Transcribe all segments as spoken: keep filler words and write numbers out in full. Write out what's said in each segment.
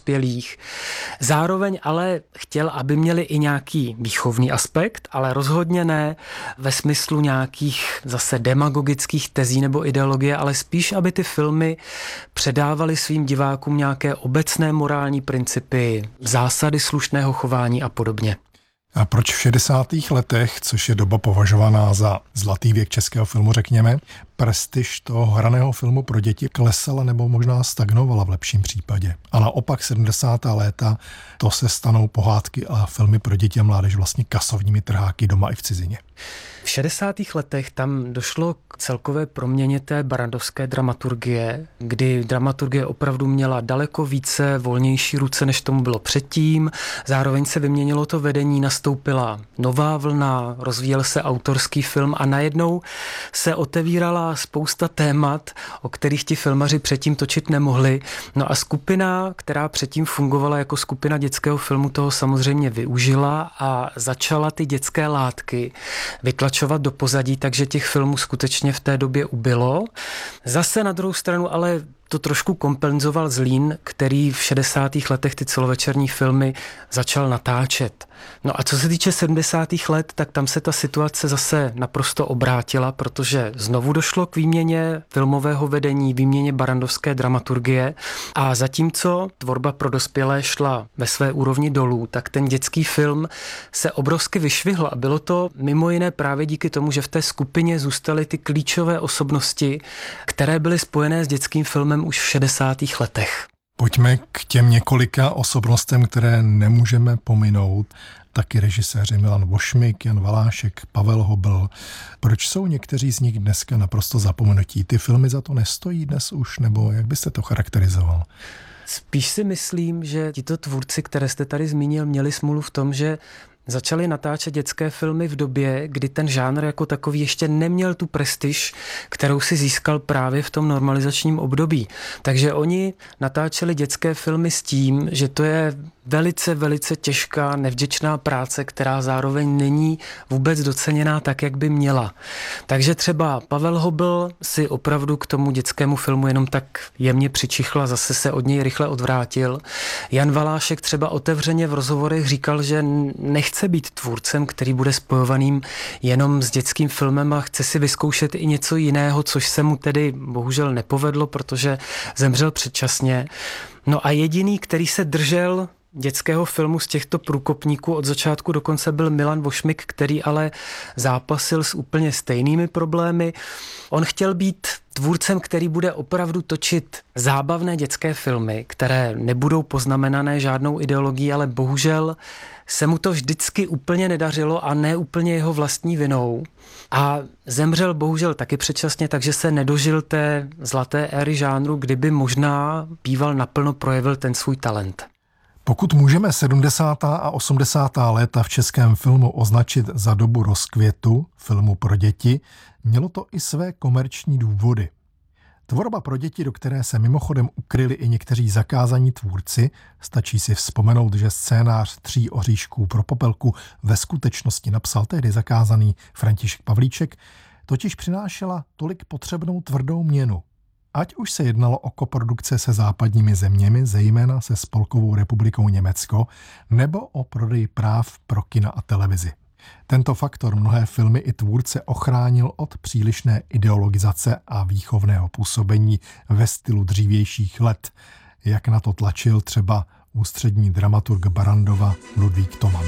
dospělých. Zároveň ale chtěl, aby měli i nějaký výchovný aspekt, ale rozhodně ne ve smyslu nějakých zase demagogických tezí nebo ideologie, ale spíš, aby ty filmy předávaly svým divákům nějaké obecné morální principy, zásady slušného chování a podobně. A proč v šedesátých letech, což je doba považovaná za zlatý věk českého filmu, řekněme, prestiž toho hraného filmu pro děti klesala nebo možná stagnovala v lepším případě? A naopak sedmdesátá léta, to se stanou pohádky a filmy pro děti a mládež vlastně kasovními trháky doma i v cizině. V šedesátých letech tam došlo k celkové proměně té barrandovské dramaturgie, kdy dramaturgie opravdu měla daleko více volnější ruce, než tomu bylo předtím. Zároveň se vyměnilo to vedení, nastoupila nová vlna, rozvíjel se autorský film a najednou se otevírala spousta témat, o kterých ti filmaři předtím točit nemohli. No a skupina, která předtím fungovala jako skupina dětského filmu, toho samozřejmě využila a začala ty dětské látky vytlačovat do pozadí, takže těch filmů skutečně v té době ubylo. Zase na druhou stranu ale to trošku kompenzoval Zlín, který v šedesátých letech ty celovečerní filmy začal natáčet. No a co se týče sedmdesátých let, tak tam se ta situace zase naprosto obrátila, protože znovu došlo k výměně filmového vedení, výměně barrandovské dramaturgie a zatímco tvorba pro dospělé šla ve své úrovni dolů, tak ten dětský film se obrovsky vyšvihl a bylo to mimo jiné právě díky tomu, že v té skupině zůstaly ty klíčové osobnosti, které byly spojené s dětským filmem už v šedesátých letech. Pojďme k těm několika osobnostem, které nemůžeme pominout. Taky režiséři Milan Vošmik, Jan Valášek, Pavel Hobl. Proč jsou někteří z nich dneska naprosto zapomenutí? Ty filmy za to nestojí dnes už, nebo jak byste to charakterizoval? Spíš si myslím, že tito tvůrci, které jste tady zmínil, měli smůlu v tom, že začali natáčet dětské filmy v době, kdy ten žánr jako takový ještě neměl tu prestiž, kterou si získal právě v tom normalizačním období. Takže oni natáčeli dětské filmy s tím, že to je velice, velice těžká, nevděčná práce, která zároveň není vůbec doceněná tak, jak by měla. Takže třeba Pavel Hobl si opravdu k tomu dětskému filmu jenom tak jemně přičichl a zase se od něj rychle odvrátil. Jan Valášek třeba otevřeně v rozhovorech říkal, že nechce být tvůrcem, který bude spojovaným jenom s dětským filmem a chce si vyzkoušet i něco jiného, což se mu tedy bohužel nepovedlo, protože zemřel předčasně. No a jediný, který se držel dětského filmu z těchto průkopníků od začátku do konce, byl Milan Vošmik, který ale zápasil s úplně stejnými problémy. On chtěl být tvůrcem, který bude opravdu točit zábavné dětské filmy, které nebudou poznamenané žádnou ideologií, ale bohužel se mu to vždycky úplně nedařilo a ne úplně jeho vlastní vinou. A zemřel bohužel taky předčasně, takže se nedožil té zlaté éry žánru, kdyby možná býval naplno projevil ten svůj talent. Pokud můžeme sedmdesátá a osmdesátá léta v českém filmu označit za dobu rozkvětu filmu pro děti, mělo to i své komerční důvody. Tvorba pro děti, do které se mimochodem ukryli i někteří zakázaní tvůrci, stačí si vzpomenout, že scénář Tří oříšků pro Popelku ve skutečnosti napsal tehdy zakázaný František Pavlíček, totiž přinášela tolik potřebnou tvrdou měnu. Ať už se jednalo o koprodukce se západními zeměmi, zejména se Spolkovou republikou Německo, nebo o prodej práv pro kina a televizi. Tento faktor mnohé filmy i tvůrce ochránil od přílišné ideologizace a výchovného působení ve stylu dřívějších let, jak na to tlačil třeba ústřední dramaturg Barrandova Ludvík Toman.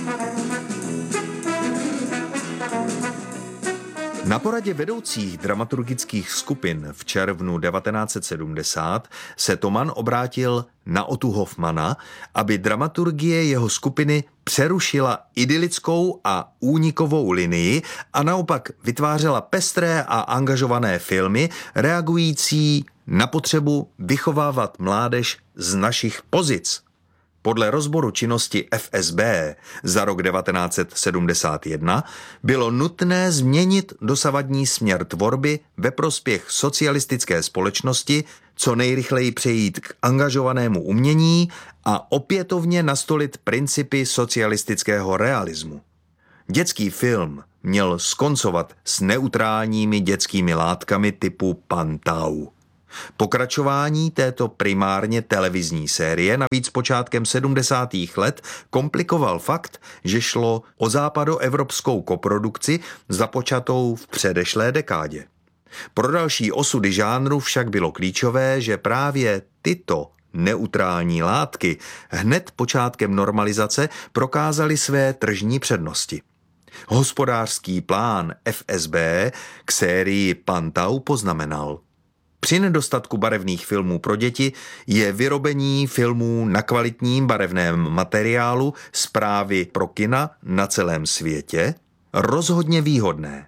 Na poradě vedoucích dramaturgických skupin v červnu devatenáct set sedmdesát se Toman obrátil na Otu Hoffmana, aby dramaturgie jeho skupiny přerušila idylickou a únikovou linii a naopak vytvářela pestré a angažované filmy reagující na potřebu vychovávat mládež z našich pozic. Podle rozboru činnosti F S B za rok devatenáct set sedmdesát jedna bylo nutné změnit dosavadní směr tvorby ve prospěch socialistické společnosti, co nejrychleji přejít k angažovanému umění a opětovně nastolit principy socialistického realismu. Dětský film měl skoncovat s neutrálními dětskými látkami typu Pan Tau. Pokračování této primárně televizní série navíc počátkem sedmdesátých let komplikoval fakt, že šlo o západoevropskou koprodukci započatou v předešlé dekádě. Pro další osudy žánru však bylo klíčové, že právě tyto neutrální látky hned počátkem normalizace prokázaly své tržní přednosti. Hospodářský plán F S B k sérii Pantau poznamenal: při nedostatku barevných filmů pro děti je vyrobení filmů na kvalitním barevném materiálu zprávy pro kina na celém světě rozhodně výhodné.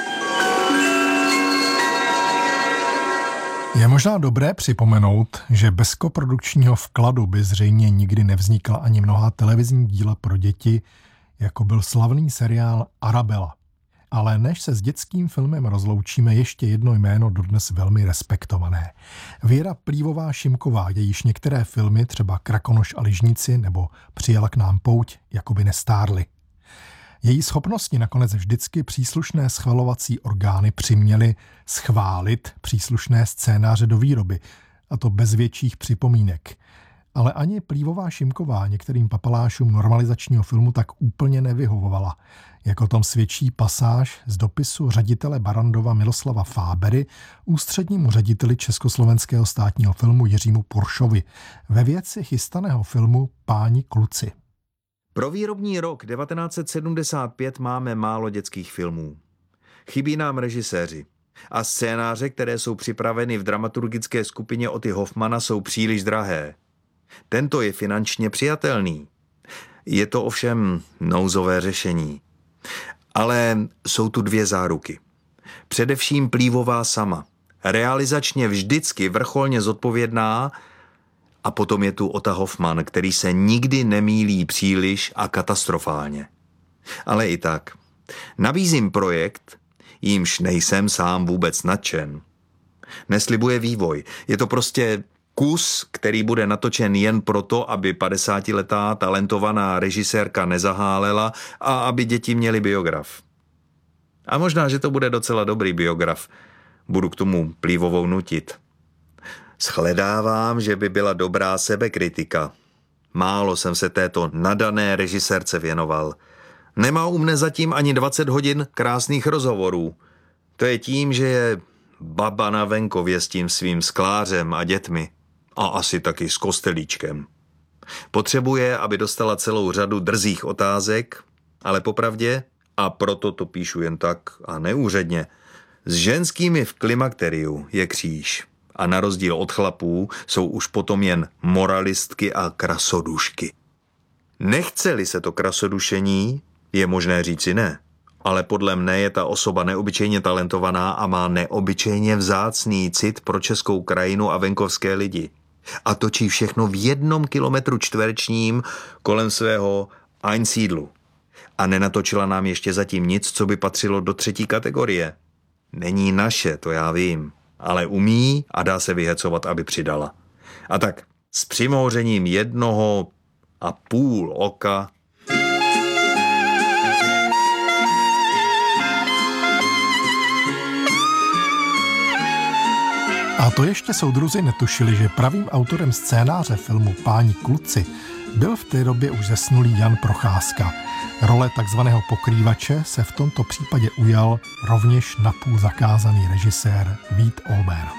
Je možná dobré připomenout, že bez koprodukčního vkladu by zřejmě nikdy nevznikla ani mnohá televizní díla pro děti, jako byl slavný seriál Arabella. Ale než se s dětským filmem rozloučíme, ještě jedno jméno dodnes velmi respektované. Věra Plívová-Šimková, jejíž některé filmy, třeba Krakonoš a lyžníci nebo Přijela k nám pouť, jakoby nestárly. Její schopnosti nakonec vždycky příslušné schvalovací orgány přiměly schválit příslušné scénáře do výroby, a to bez větších připomínek. Ale ani Plívová-Šimková některým papalášům normalizačního filmu tak úplně nevyhovovala. Jak o tom svědčí pasáž z dopisu ředitele Barrandova Miloslava Fábery ústřednímu řediteli Československého státního filmu Jiřímu Puršovi ve věci chystaného filmu Páni kluci. Pro výrobní rok devatenáct set sedmdesát pět máme málo dětských filmů. Chybí nám režiséři. A scénáře, které jsou připraveny v dramaturgické skupině Otty Hoffmana, jsou příliš drahé. Tento je finančně přijatelný. Je to ovšem nouzové řešení. Ale jsou tu dvě záruky. Především Plívová sama. Realizačně vždycky vrcholně zodpovědná, a potom je tu Otta Hoffman, který se nikdy nemýlí příliš a katastrofálně. Ale i tak. Nabízím projekt, jímž nejsem sám vůbec nadšen. Neslibuje vývoj. Je to prostě kus, který bude natočen jen proto, aby padesátiletá talentovaná režisérka nezahálela a aby děti měly biograf. A možná, že to bude docela dobrý biograf. Budu k tomu Plívovou nutit. Shledávám, že by byla dobrá sebekritika. Málo jsem se této nadané režisérce věnoval. Nemá u mne zatím ani dvacet hodin krásných rozhovorů. To je tím, že je baba na venkově s tím svým sklářem a dětmi. A asi taky s kostelíčkem. Potřebuje, aby dostala celou řadu drzých otázek, ale popravdě, a proto to píšu jen tak a neúředně, s ženskými v klimakteriu je kříž. A na rozdíl od chlapů jsou už potom jen moralistky a krasodušky. Nechce-li se to krasodušení, je možné říci ne. Ale podle mne je ta osoba neobyčejně talentovaná a má neobyčejně vzácný cit pro českou krajinu a venkovské lidi. A točí všechno v jednom kilometru čtverečním kolem svého Einsídlu. A nenatočila nám ještě zatím nic, co by patřilo do třetí kategorie. Není naše, to já vím. Ale umí a dá se vyhecovat, aby přidala. A tak s přimouřením jednoho a půl oka A to ještě soudruzi netušili, že pravým autorem scénáře filmu Páni kluci byl v té době už zesnulý Jan Procházka. Role takzvaného pokrývače se v tomto případě ujal rovněž napůl zakázaný režisér Vít Olber.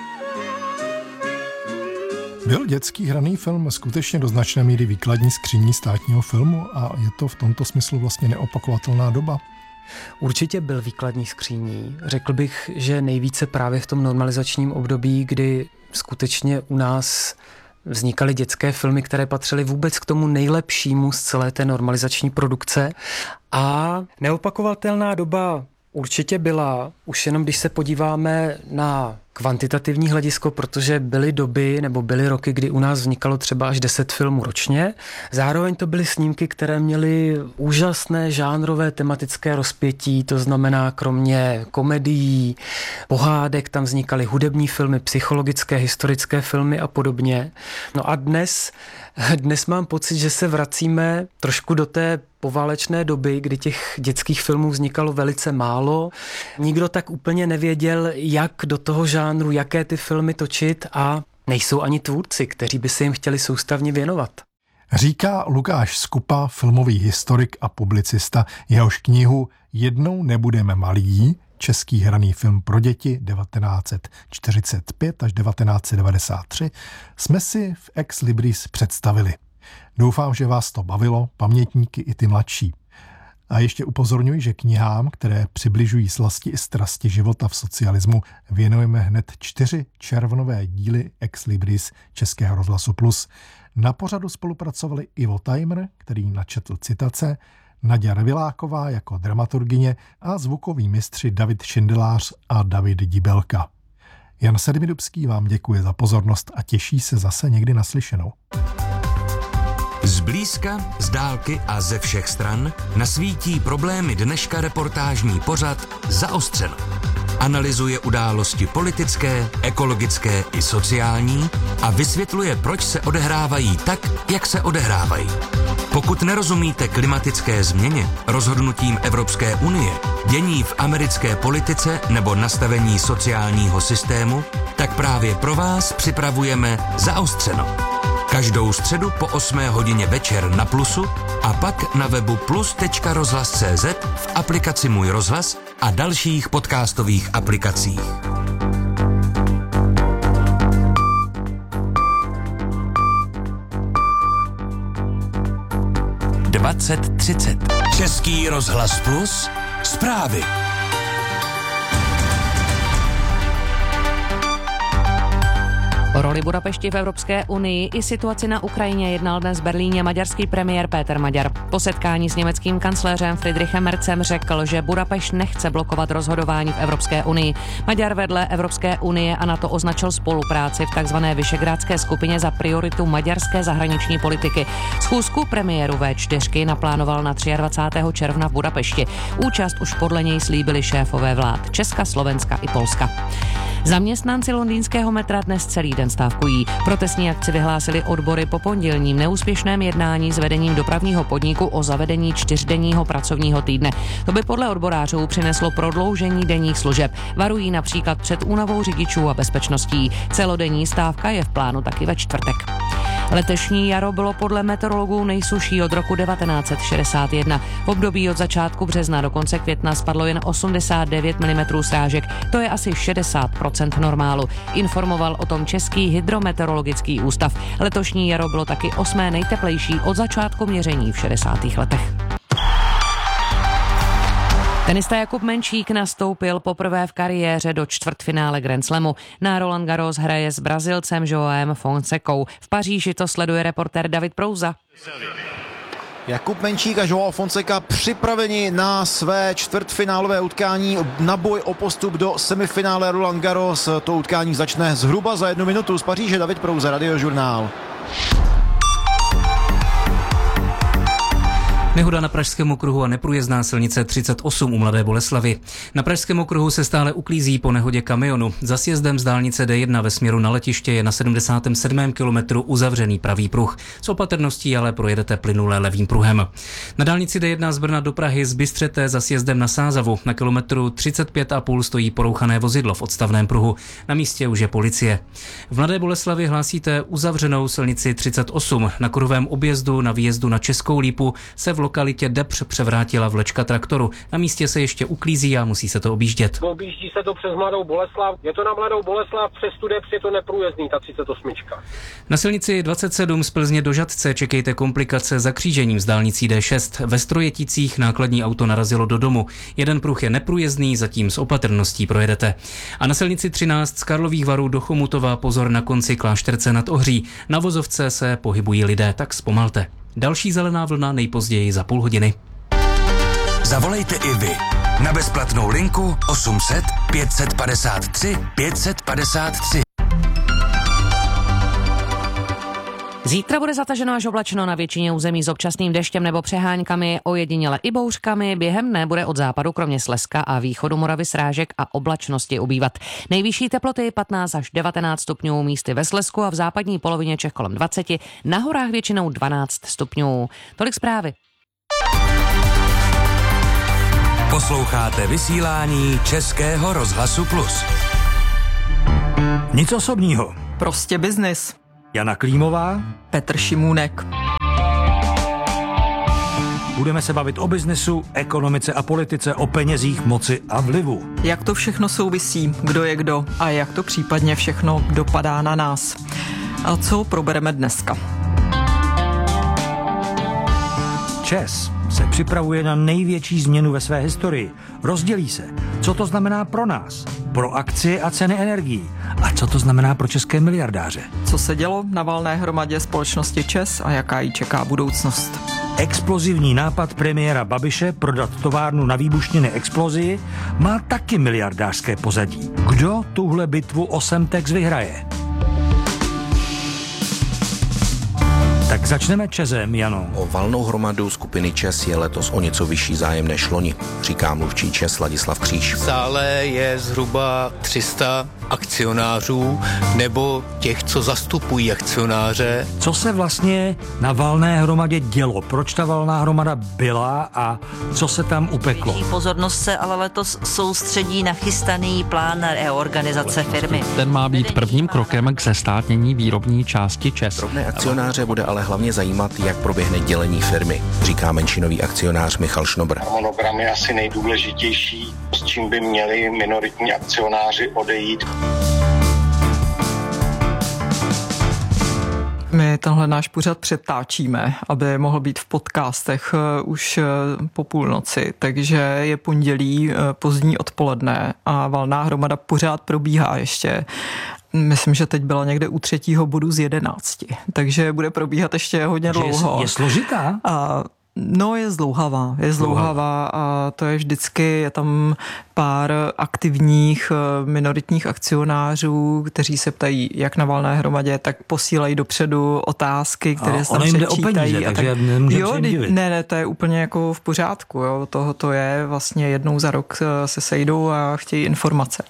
Byl dětský hraný film skutečně do značné míry výkladní skříní státního filmu a je to v tomto smyslu vlastně neopakovatelná doba? Určitě byl výkladní skříní. Řekl bych, že nejvíce právě v tom normalizačním období, kdy skutečně u nás vznikaly dětské filmy, které patřily vůbec k tomu nejlepšímu z celé té normalizační produkce. A neopakovatelná doba určitě byla, už jenom když se podíváme na kvantitativní hledisko, protože byly doby nebo byly roky, kdy u nás vznikalo třeba až deset filmů ročně. Zároveň to byly snímky, které měly úžasné žánrové tematické rozpětí, to znamená kromě komedií, pohádek, tam vznikaly hudební filmy, psychologické, historické filmy a podobně. No a dnes, dnes mám pocit, že se vracíme trošku do té poválečné doby, kdy těch dětských filmů vznikalo velice málo. Nikdo tak úplně nevěděl, jak do toho žánru, jaké ty filmy točit a nejsou ani tvůrci, kteří by se jim chtěli soustavně věnovat. Říká Lukáš Skupa, filmový historik a publicista, jehož knihu Jednou nebudeme malí, český hraný film pro děti devatenáct set čtyřicet pět až devatenáct set devadesát tři, jsme si v Ex Libris představili. Doufám, že vás to bavilo, pamětníky i ty mladší. A ještě upozorňuji, že knihám, které přibližují slasti i strasti života v socialismu, věnujeme hned čtyři červnové díly Ex Libris Českého rozhlasu Plus. Na pořadu spolupracovali Ivo Tajmr, který načetl citace, Naďa Reviláková jako dramaturgyně a zvukoví mistři David Šindelář a David Dibelka. Jan Sedmidubský vám děkuje za pozornost a těší se zase někdy naslyšenou. Zblízka, z dálky a ze všech stran nasvítí problémy dneška reportážní pořad Zaostřeno. Analyzuje události politické, ekologické i sociální a vysvětluje, proč se odehrávají tak, jak se odehrávají. Pokud nerozumíte klimatické změně, rozhodnutím Evropské unie, dění v americké politice nebo nastavení sociálního systému, tak právě pro vás připravujeme Zaostřeno. Každou středu po osmé hodině večer na Plusu a pak na webu plus tečka rozhlas tečka cé zet, v aplikaci Můj rozhlas a dalších podcastových aplikacích. dvacet třicet. Český rozhlas Plus. Zprávy. O roli Budapešti v Evropské unii i situaci na Ukrajině jednal dnes v Berlíně maďarský premiér Péter Maďar. Po setkání s německým kancléřem Friedrichem Merzem řekl, že Budapešť nechce blokovat rozhodování v Evropské unii. Maďar vedle Evropské unie a NATO označil spolupráci v takzvané Visegrádské skupině za prioritu maďarské zahraniční politiky. Schůzku premiéru vé čtyři naplánoval na dvacátého třetího června v Budapešti. Účast už podle něj slíbili šéfové vlád Česka, Slovenska i Polska. Zaměstnanci londýnského metra dnes celý den stávkují. Protestní akci vyhlásili odbory po pondělním neúspěšném jednání s vedením dopravního podniku o zavedení čtyřdenního pracovního týdne. To by podle odborářů přineslo prodloužení denních služeb. Varují například před únavou řidičů a bezpečností. Celodenní stávka je v plánu taky ve čtvrtek. Letošní jaro bylo podle meteorologů nejsušší od roku devatenáct set šedesát jedna. V období od začátku března do konce května spadlo jen osmdesát devět milimetrů srážek. To je asi šedesát procent normálu. Informoval o tom Český hydrometeorologický ústav. Letošní jaro bylo taky osmé nejteplejší od začátku měření v šedesátých letech. Tenista Jakub Menčík nastoupil poprvé v kariéře do čtvrtfinále Grand Slamu. Na Roland Garros hraje s Brazilcem Joaem Fonsecou. V Paříži to sleduje reportér David Prouza. Jakub Menčík a Joao Fonseca připraveni na své čtvrtfinálové utkání na boj o postup do semifinále Roland Garros. To utkání začne zhruba za jednu minutu. Z Paříže David Prouza, Radiožurnál. Nehoda na Pražském okruhu a neprůjezdná silnice třicet osm u Mladé Boleslavi. Na Pražském okruhu se stále uklízí po nehodě kamionu. Za sjezdem z dálnice D jedna ve směru na letiště je na sedmdesátém sedmém kilometru uzavřený pravý pruh. S opatrností ale projedete plynule levým pruhem. Na dálnici D jedna z Brna do Prahy z Bystřete za sjezdem na Sázavu na kilometru třicet pět a půl stojí porouchané vozidlo v odstavném pruhu. Na místě už je policie. V Mladé Boleslavi hlásíte uzavřenou silnici třicet osm. Na kruhovém objezdu na výjezdu na Českou Lípu se v lokalitě Depř převrátila vlečka traktoru. Na místě se ještě uklízí a musí se to objíždět. Objíždí se to přes Mladou Boleslav. Je to na Mladou Boleslav, přes tu Depř je to neprůjezdný, ta třicet osm. Na silnici dvacet sedm z Plzně do Žatce čekejte komplikace za křížením s dálnicí D šest. Ve Strojeticích nákladní auto narazilo do domu. Jeden pruh je neprůjezdný, zatím s opatrností projedete. A na silnici třináct z Karlových Varů do Chomutova pozor na konci Klášterce nad Ohří. Na vozovce se pohybují lidé, tak zpomalte. Další zelená vlna nejpozději za půl hodiny. Zavolejte i vy na bezplatnou linku osm set pět set padesát tři pět set padesát tři. Zítra bude zataženo až oblačno na většině území s občasným deštěm nebo přeháňkami, ojediněle i bouřkami. Během dne bude od západu kromě Slezska a východu Moravy srážek a oblačnosti ubývat. Nejvyšší teploty patnáct až devatenáct stupňů, místy ve Slezsku a v západní polovině Čech kolem dvacet, na horách většinou dvanáct stupňů. Tolik zprávy. Posloucháte vysílání Českého rozhlasu Plus. Nic osobního. Prostě biznis. Jana Klímová, Petr Šimůnek. Budeme se bavit o biznesu, ekonomice a politice, o penězích, moci a vlivu. Jak to všechno souvisí, kdo je kdo a jak to případně všechno dopadá na nás. A co probereme dneska? ČEZ se připravuje na největší změnu ve své historii. Rozdělí se. Co to znamená pro nás? Pro akcie a ceny energií. A co to znamená pro české miliardáře? Co se dělo na valné hromadě společnosti ČEZ a jaká jí čeká budoucnost? Explozivní nápad premiéra Babiše prodat továrnu na výbušniny Explozii má taky miliardářské pozadí. Kdo tuhle bitvu o Semtex vyhraje? Tak začneme ČEZem, Jano. O valnou hromadu skupiny ČEZ je letos o něco vyšší zájem než loni, říká mluvčí ČEZ Ladislav Kříž. V sále je zhruba tři sta akcionářů nebo těch, co zastupují akcionáře. Co se vlastně na valné hromadě dělo? Proč ta valná hromada byla a co se tam upeklo? Pozornost se ale letos soustředí na chystaný plán reorganizace firmy. Ten má být prvním krokem k zestátnění výrobní části ČEZ. Drobné akcionáře bude ale hlavně zajímat, jak proběhne dělení firmy, říká menšinový akcionář Michal Šnobr. Harmonogram je asi nejdůležitější, s čím by měli minoritní akcionáři odejít. My tenhle náš pořad přetáčíme, aby mohl být v podcastech už po půlnoci, takže je pondělí pozdní odpoledne a valná hromada pořád probíhá ještě. Myslím, že teď byla někde u třetího bodu z jedenácti, takže bude probíhat ještě hodně takže dlouho. Je, je složitá? A no, je zdlouhavá, je zdlouhavá a to je vždycky, je tam pár aktivních minoritních akcionářů, kteří se ptají jak na valné hromadě, tak posílají dopředu otázky, které se tam předčítají. Peníze, takže nemůžeme jo, se jim divit. Ne, ne, to je úplně jako v pořádku. Jo. Toho to je vlastně jednou za rok se sejdou a chtějí informace.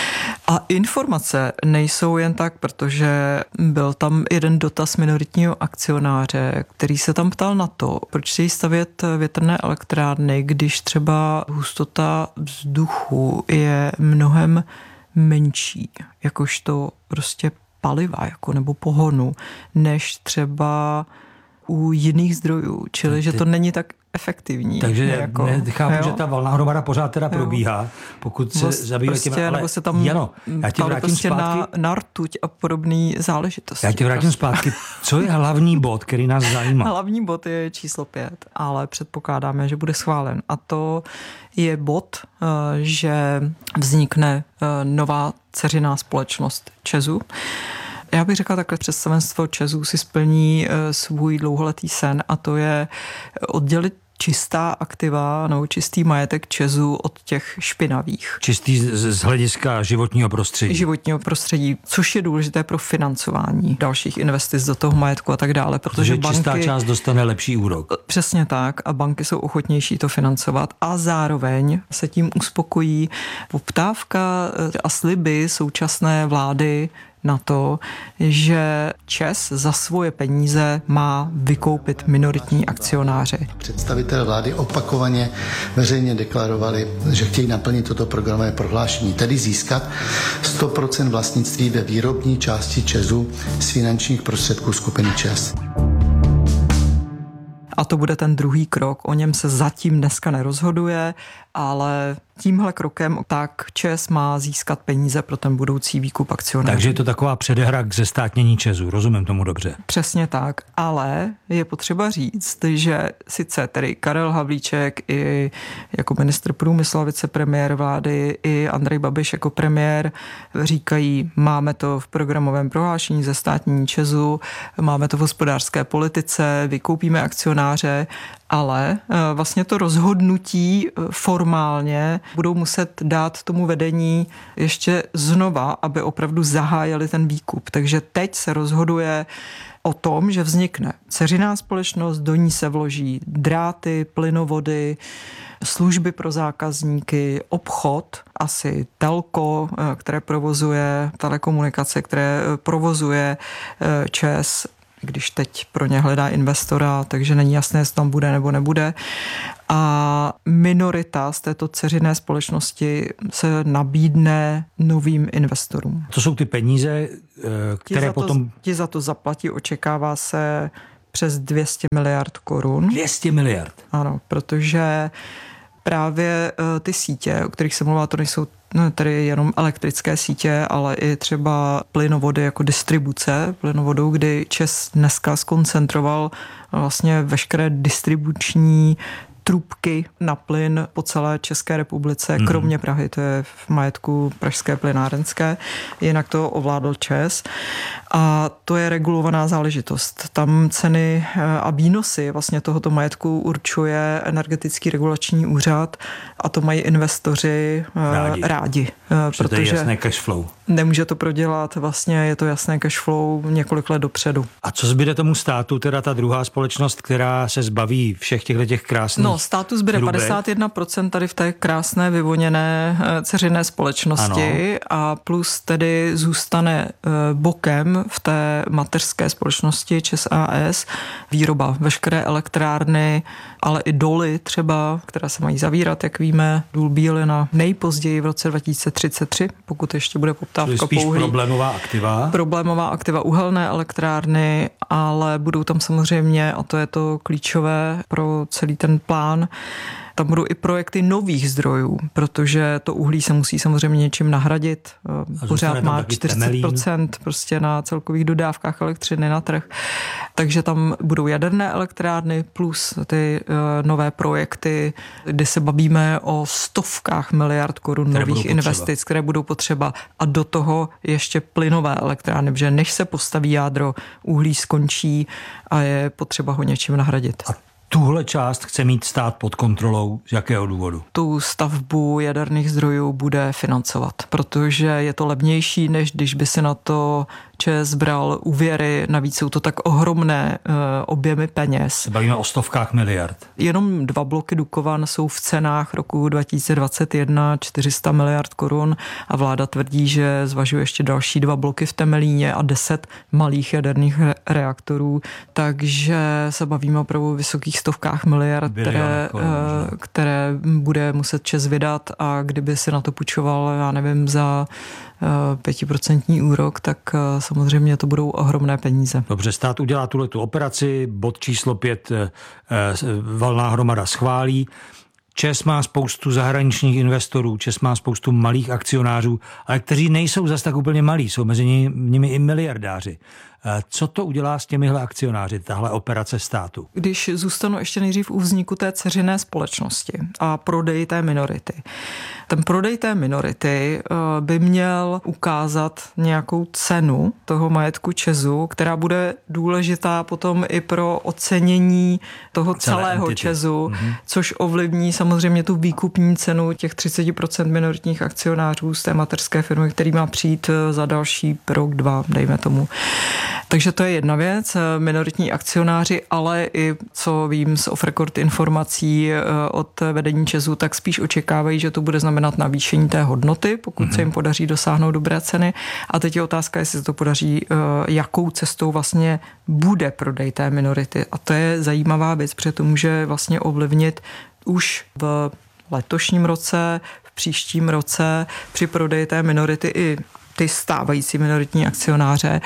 A informace nejsou jen tak, protože byl tam jeden dotaz minoritního akcionáře, který se tam ptal na to, proč si stavět větrné elektrárny, když třeba hustota vzduchu je mnohem menší, jakožto prostě paliva jako nebo pohonu, než třeba u jiných zdrojů, čili že to není tak efektivní. Takže jako, nechápu, jo? že ta valná hromada pořád teda jo. probíhá, pokud se Vlast, zabývá prostě, těmi, ale nebo se tam Jano, já ti vrátím prostě zpátky. Na, na rtuť a podobný záležitosti. Já ti vrátím zpátky. Co je hlavní bod, který nás zajímá? Hlavní bod je číslo pět, ale předpokládáme, že bude schválen. A to je bod, že vznikne nová dceřiná společnost ČEZu. Já bych řekla takhle, představenstvo ČEZu si splní svůj dlouholetý sen a to je oddělit čistá aktiva nebo čistý majetek ČEZu od těch špinavých. Čistý z, z hlediska životního prostředí. Životního prostředí, což je důležité pro financování dalších investic do toho majetku a tak dále. Protože, protože banky, čistá část dostane lepší úrok. Přesně tak a banky jsou ochotnější to financovat a zároveň se tím uspokojí poptávka a sliby současné vlády na to, že ČEZ za svoje peníze má vykoupit minoritní akcionáře. Představitelé vlády opakovaně veřejně deklarovali, že chtějí naplnit toto programové prohlášení, tedy získat sto procent vlastnictví ve výrobní části ČEZu z finančních prostředků skupiny ČEZ. A to bude ten druhý krok, o něm se zatím dneska nerozhoduje, ale tímhle krokem tak ČEZ má získat peníze pro ten budoucí výkup akcionářů. Takže je to taková předehra k zestátnění ČEZu, rozumím tomu dobře. Přesně tak, ale je potřeba říct, že sice tedy Karel Havlíček i jako ministr průmyslu a vicepremiér vlády i Andrej Babiš jako premiér říkají, máme to v programovém prohlášení zestátnění ČEZu, máme to v hospodářské politice, vykoupíme akcionáře, ale vlastně to rozhodnutí formálně budou muset dát tomu vedení ještě znova, aby opravdu zahájili ten výkup. Takže teď se rozhoduje o tom, že vznikne dceřiná společnost, do ní se vloží dráty, plynovody, služby pro zákazníky, obchod, asi telko, které provozuje telekomunikace, které provozuje ČEZ. když teď pro ně hledá investora, takže není jasné, jestli tam bude nebo nebude. A minorita z této dceřiné společnosti se nabídne novým investorům. To jsou ty peníze, které ti za to, potom... Ti za to zaplatí, očekává se přes dvě stě miliard korun. dvě stě miliard? Ano, protože právě ty sítě, o kterých se mluvá, to nejsou no, tedy jenom elektrické sítě, ale i třeba plynovody jako distribuce plynovodů, kdy ČEZ dneska skoncentroval vlastně veškeré distribuční trubky na plyn po celé České republice, mm. kromě Prahy, to je v majetku Pražské plynárenské, jinak to ovládl ČEZ. A to je regulovaná záležitost. Tam ceny a výnosy vlastně tohoto majetku určuje Energetický regulační úřad a to mají investoři rádi, rádi protože to je jasné cash flow. Nemůže to prodělat, vlastně je to jasné cash flow několik let dopředu. A co zbyde tomu státu, teda ta druhá společnost, která se zbaví všech těchto těch krásných No, státu zbyde hrubek. padesát jedna procent tady v té krásné vyvoněné dceřiné společnosti ano. A plus tedy zůstane bokem v té mateřské společnosti ČEZ a es výroba, veškeré elektrárny, ale i doly třeba, které se mají zavírat, jak víme, důl Bílina nejpozději v roce dva tisíce třicet tři, pokud ještě bude poptávka spíš pouhý. problémová aktiva. Problémová aktiva uhelné elektrárny, ale budou tam samozřejmě, a to je to klíčové pro celý ten plán, tam budou i projekty nových zdrojů, protože to uhlí se musí samozřejmě něčím nahradit. Pořád má čtyřicet procent prostě na celkových dodávkách elektřiny na trh. Takže tam budou jaderné elektrárny plus ty uh, nové projekty, kdy se bavíme o stovkách miliard korun které nových investic, které budou potřeba. A do toho ještě plynové elektrárny, protože než se postaví jádro, uhlí skončí a je potřeba ho něčím nahradit. A tuhle část chce mít stát pod kontrolou z jakého důvodu? Tu stavbu jaderných zdrojů bude financovat, protože je to levnější, než když by si na to ČEZ bral úvěry, navíc jsou to tak ohromné uh, objemy peněz. Se bavíme o stovkách miliard. Jenom dva bloky Dukovan jsou v cenách roku dva tisíce dvacet jedna čtyři sta miliard korun a vláda tvrdí, že zvažuje ještě další dva bloky v Temelíně a deset malých jaderných re- reaktorů, takže se bavíme opravdu o vysokých stovkách miliard, které, korun, uh, které bude muset ČEZ vydat a kdyby si na to půjčoval, já nevím, za pětiprocentní úrok, tak samozřejmě to budou ohromné peníze. Dobře, stát udělá tuhletu operaci, bod číslo pět valná hromada schválí. ČEZ má spoustu zahraničních investorů, ČEZ má spoustu malých akcionářů, ale kteří nejsou zas tak úplně malí, jsou mezi nimi i miliardáři. Co to udělá s těmihle akcionáři, tahle operace státu? Když zůstanu ještě nejdřív u vzniku té dceřiné společnosti a prodej té minority. Ten prodej té minority by měl ukázat nějakou cenu toho majetku ČEZu, která bude důležitá potom i pro ocenění toho Celé celého entity. ČEZu, mm-hmm. což ovlivní samozřejmě tu výkupní cenu těch třicet procent minoritních akcionářů z té mateřské firmy, který má přijít za další rok, dva, dejme tomu. Takže to je jedna věc, minoritní akcionáři, ale i co vím z off-record informací od vedení ČEZu, tak spíš očekávají, že to bude znamenat navýšení té hodnoty, pokud mm-hmm. se jim podaří dosáhnout dobré ceny. A teď je otázka, jestli se to podaří, jakou cestou vlastně bude prodej té minority. A to je zajímavá věc, protože to může vlastně ovlivnit už v letošním roce, v příštím roce při prodeji té minority i ty stávající minoritní akcionáře,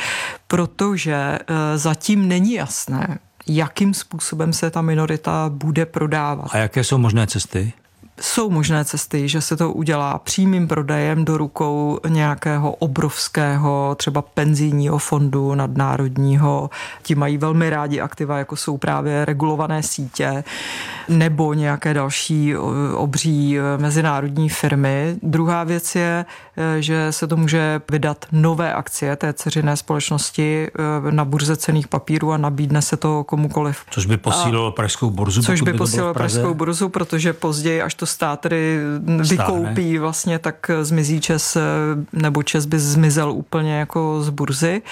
protože zatím není jasné, jakým způsobem se ta minorita bude prodávat. A jaké jsou možné cesty? Jsou možné cesty, že se to udělá přímým prodejem do rukou nějakého obrovského třeba penzijního fondu nadnárodního. Ti mají velmi rádi aktiva, jako jsou právě regulované sítě nebo nějaké další obří mezinárodní firmy. Druhá věc je, že se to může vydat nové akcie té dceřiné společnosti na burze cenných papírů a nabídne se to komukoliv. Což by posílilo a, pražskou burzu. Což by, by posílilo pražskou burzu, protože později, až to stát tedy vykoupí vlastně, tak zmizí ČEZ, nebo ČEZ by zmizel úplně jako z burzy.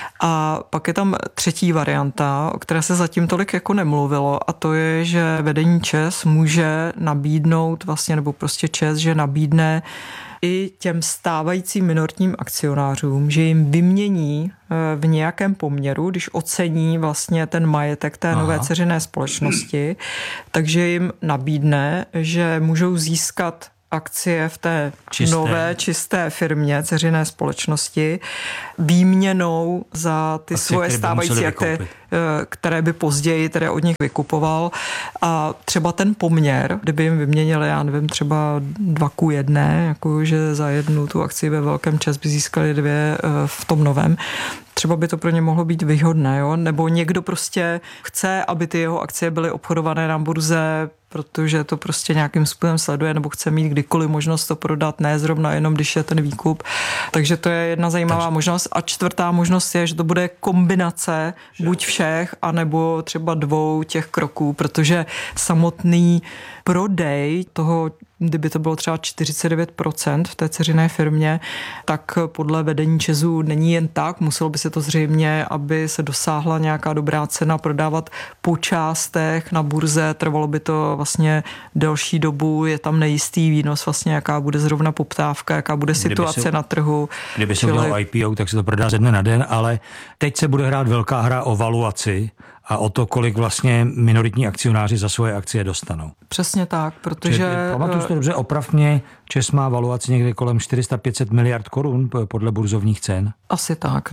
A pak je tam třetí varianta, o které se zatím tolik jako nemluvilo, a to je, že vedení ČEZ může nabídnout vlastně, nebo prostě ČEZ, že nabídne i těm stávajícím minoritním akcionářům, že jim vymění v nějakém poměru, když ocení vlastně ten majetek té Aha. nové dceřiné společnosti, takže jim nabídne, že můžou získat akcie v té čisté. nové čisté firmě, dceřiné společnosti, výměnou za ty akcie, svoje stávající akcie, které by později tedy od nich vykupoval. A třeba ten poměr, kdyby jim vyměnili, já nevím, třeba dva ku jedné, jako že za jednu tu akci ve velkém ČEZ by získali dvě v tom novém, třeba by to pro ně mohlo být výhodné, jo? Nebo někdo prostě chce, aby ty jeho akcie byly obchodované na burze, protože to prostě nějakým způsobem sleduje, nebo chce mít kdykoliv možnost to prodat, ne zrovna jenom, když je ten výkup. Takže to je jedna zajímavá Takže... možnost. A čtvrtá možnost je, že to bude kombinace že... buď všech, anebo třeba dvou těch kroků, protože samotný prodej toho, kdyby to bylo třeba čtyřicet devět procent v té dceřiné firmě, tak podle vedení ČEZu není jen tak, muselo by se to zřejmě, aby se dosáhla nějaká dobrá cena, prodávat po částech na burze, trvalo by to vlastně delší dobu, je tam nejistý výnos, vlastně jaká bude zrovna poptávka, jaká bude situace se, na trhu. Kdyby se udělal I P O, tak se to prodá ze dne na den, ale teď se bude hrát velká hra o valuaci a o to, kolik vlastně minoritní akcionáři za svoje akcie dostanou. Přesně tak, protože... Pamatuju si to dobře, oprav mě, ČEZ má valuaci někde kolem čtyři sta pět set miliard korun podle burzovních cen. Asi tak.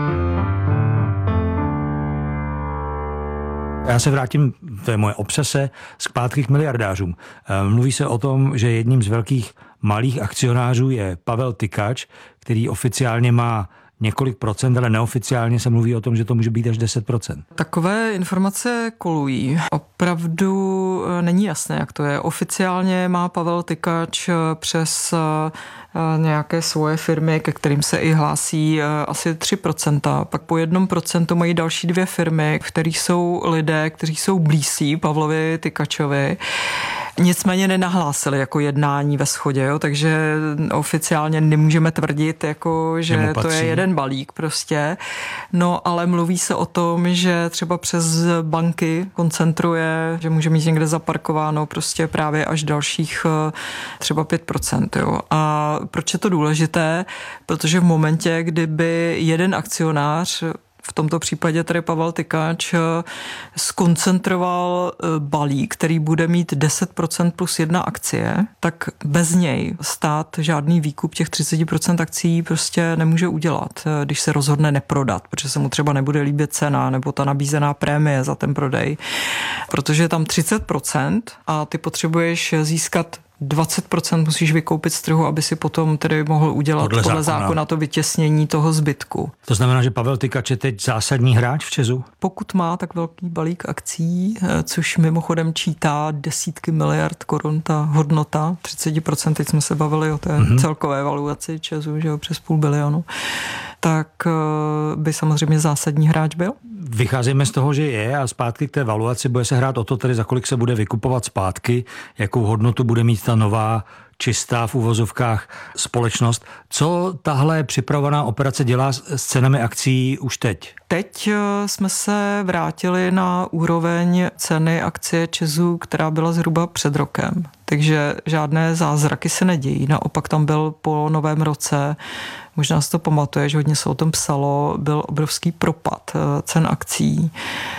Já se vrátím, to je moje obsese, zpátky k miliardářům. Mluví se o tom, že jedním z velkých malých akcionářů je Pavel Tykač, který oficiálně má několik procent, ale neoficiálně se mluví o tom, že to může být až deset procent. Takové informace kolují. Opravdu není jasné, jak to je. Oficiálně má Pavel Tykač přes nějaké svoje firmy, ke kterým se i hlásí asi tři procenta. Pak po jednom procentu mají další dvě firmy, v kterých jsou lidé, kteří jsou blízcí Pavlovi Tykačovi. Nicméně nenahlásili jako jednání ve shodě, jo, takže oficiálně nemůžeme tvrdit, jako, že to je jeden balík prostě. No, ale mluví se o tom, že třeba přes banky koncentruje, že může mít někde zaparkováno prostě právě až dalších třeba pět procent. Jo. A proč je to důležité? Protože v momentě, kdyby jeden akcionář, v tomto případě tedy Pavel Tykač, skoncentroval balík, který bude mít deset procent plus jedna akcie, tak bez něj stát žádný výkup těch třicet procent akcí prostě nemůže udělat, když se rozhodne neprodat, protože se mu třeba nebude líbit cena nebo ta nabízená prémie za ten prodej. Protože je tam třicet procent a ty potřebuješ získat dvacet procent musíš vykoupit z trhu, aby si potom tedy mohl udělat podle, podle zákona. zákona to vytěsnění toho zbytku. To znamená, že Pavel Tykač je teď zásadní hráč v ČEZu? Pokud má tak velký balík akcí, což mimochodem čítá desítky miliard korun, ta hodnota, třicet procent, teď jsme se bavili o té mm-hmm. celkové valuaci ČEZu, že jo, přes půl bilionu, tak by samozřejmě zásadní hráč byl. Vycházíme z toho, že je, a zpátky k té valuaci bude se hrát o to, tedy za kolik se bude vykupovat zpátky, jakou hodnotu bude mít ta nová čistá v uvozovkách společnost. Co tahle připravovaná operace dělá s cenami akcí už teď? Teď jsme se vrátili na úroveň ceny akcie ČEZu, která byla zhruba před rokem. Takže žádné zázraky se nedějí. Naopak tam byl po novém roce, možná si to pamatuješ, hodně se o tom psalo, byl obrovský propad cen akcí.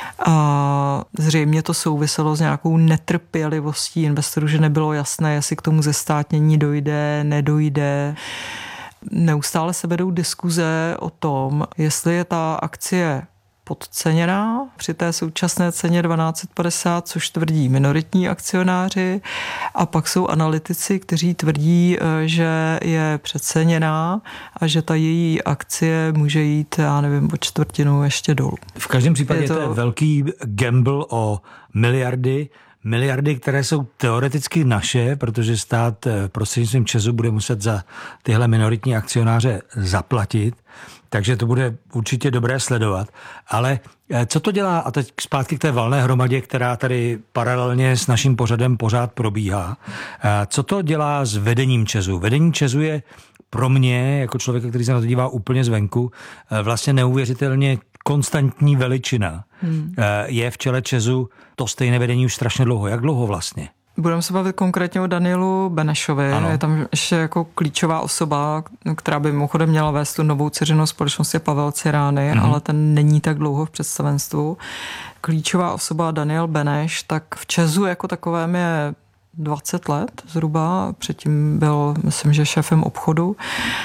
A zřejmě to souviselo s nějakou netrpělivostí investorů, že nebylo jasné, jestli k tomu zestátnění dojde, nedojde. Neustále se vedou diskuze o tom, jestli je ta akcie podceněná při té současné ceně dvanáct padesát, což tvrdí minoritní akcionáři, a pak jsou analytici, kteří tvrdí, že je přeceněná a že ta její akcie může jít, já nevím, o čtvrtinu ještě dolů. V každém případě je to, to je velký gamble o miliardy, miliardy, které jsou teoreticky naše, protože stát prostřednictvím ČEZu bude muset za tyhle minoritní akcionáře zaplatit, takže to bude určitě dobré sledovat. Ale co to dělá, a teď zpátky k té valné hromadě, která tady paralelně s naším pořadem pořád probíhá, co to dělá s vedením ČEZu? Vedení ČEZu je pro mě, jako člověka, který se na to dívá úplně zvenku, vlastně neuvěřitelně konstantní veličina. Hmm. Je v čele ČEZu to stejné vedení už strašně dlouho. Jak dlouho vlastně? Budeme se bavit konkrétně o Danielu Benešovi. Ano. Je tam ještě jako klíčová osoba, která by mimochodem měla vést tu novou dceřinou společnost, je Pavel Cirány, mm-hmm. ale ten není tak dlouho v představenstvu. Klíčová osoba Daniel Beneš, tak v ČEZu jako takovém je dvacet let zhruba. Předtím byl, myslím, že šéfem obchodu.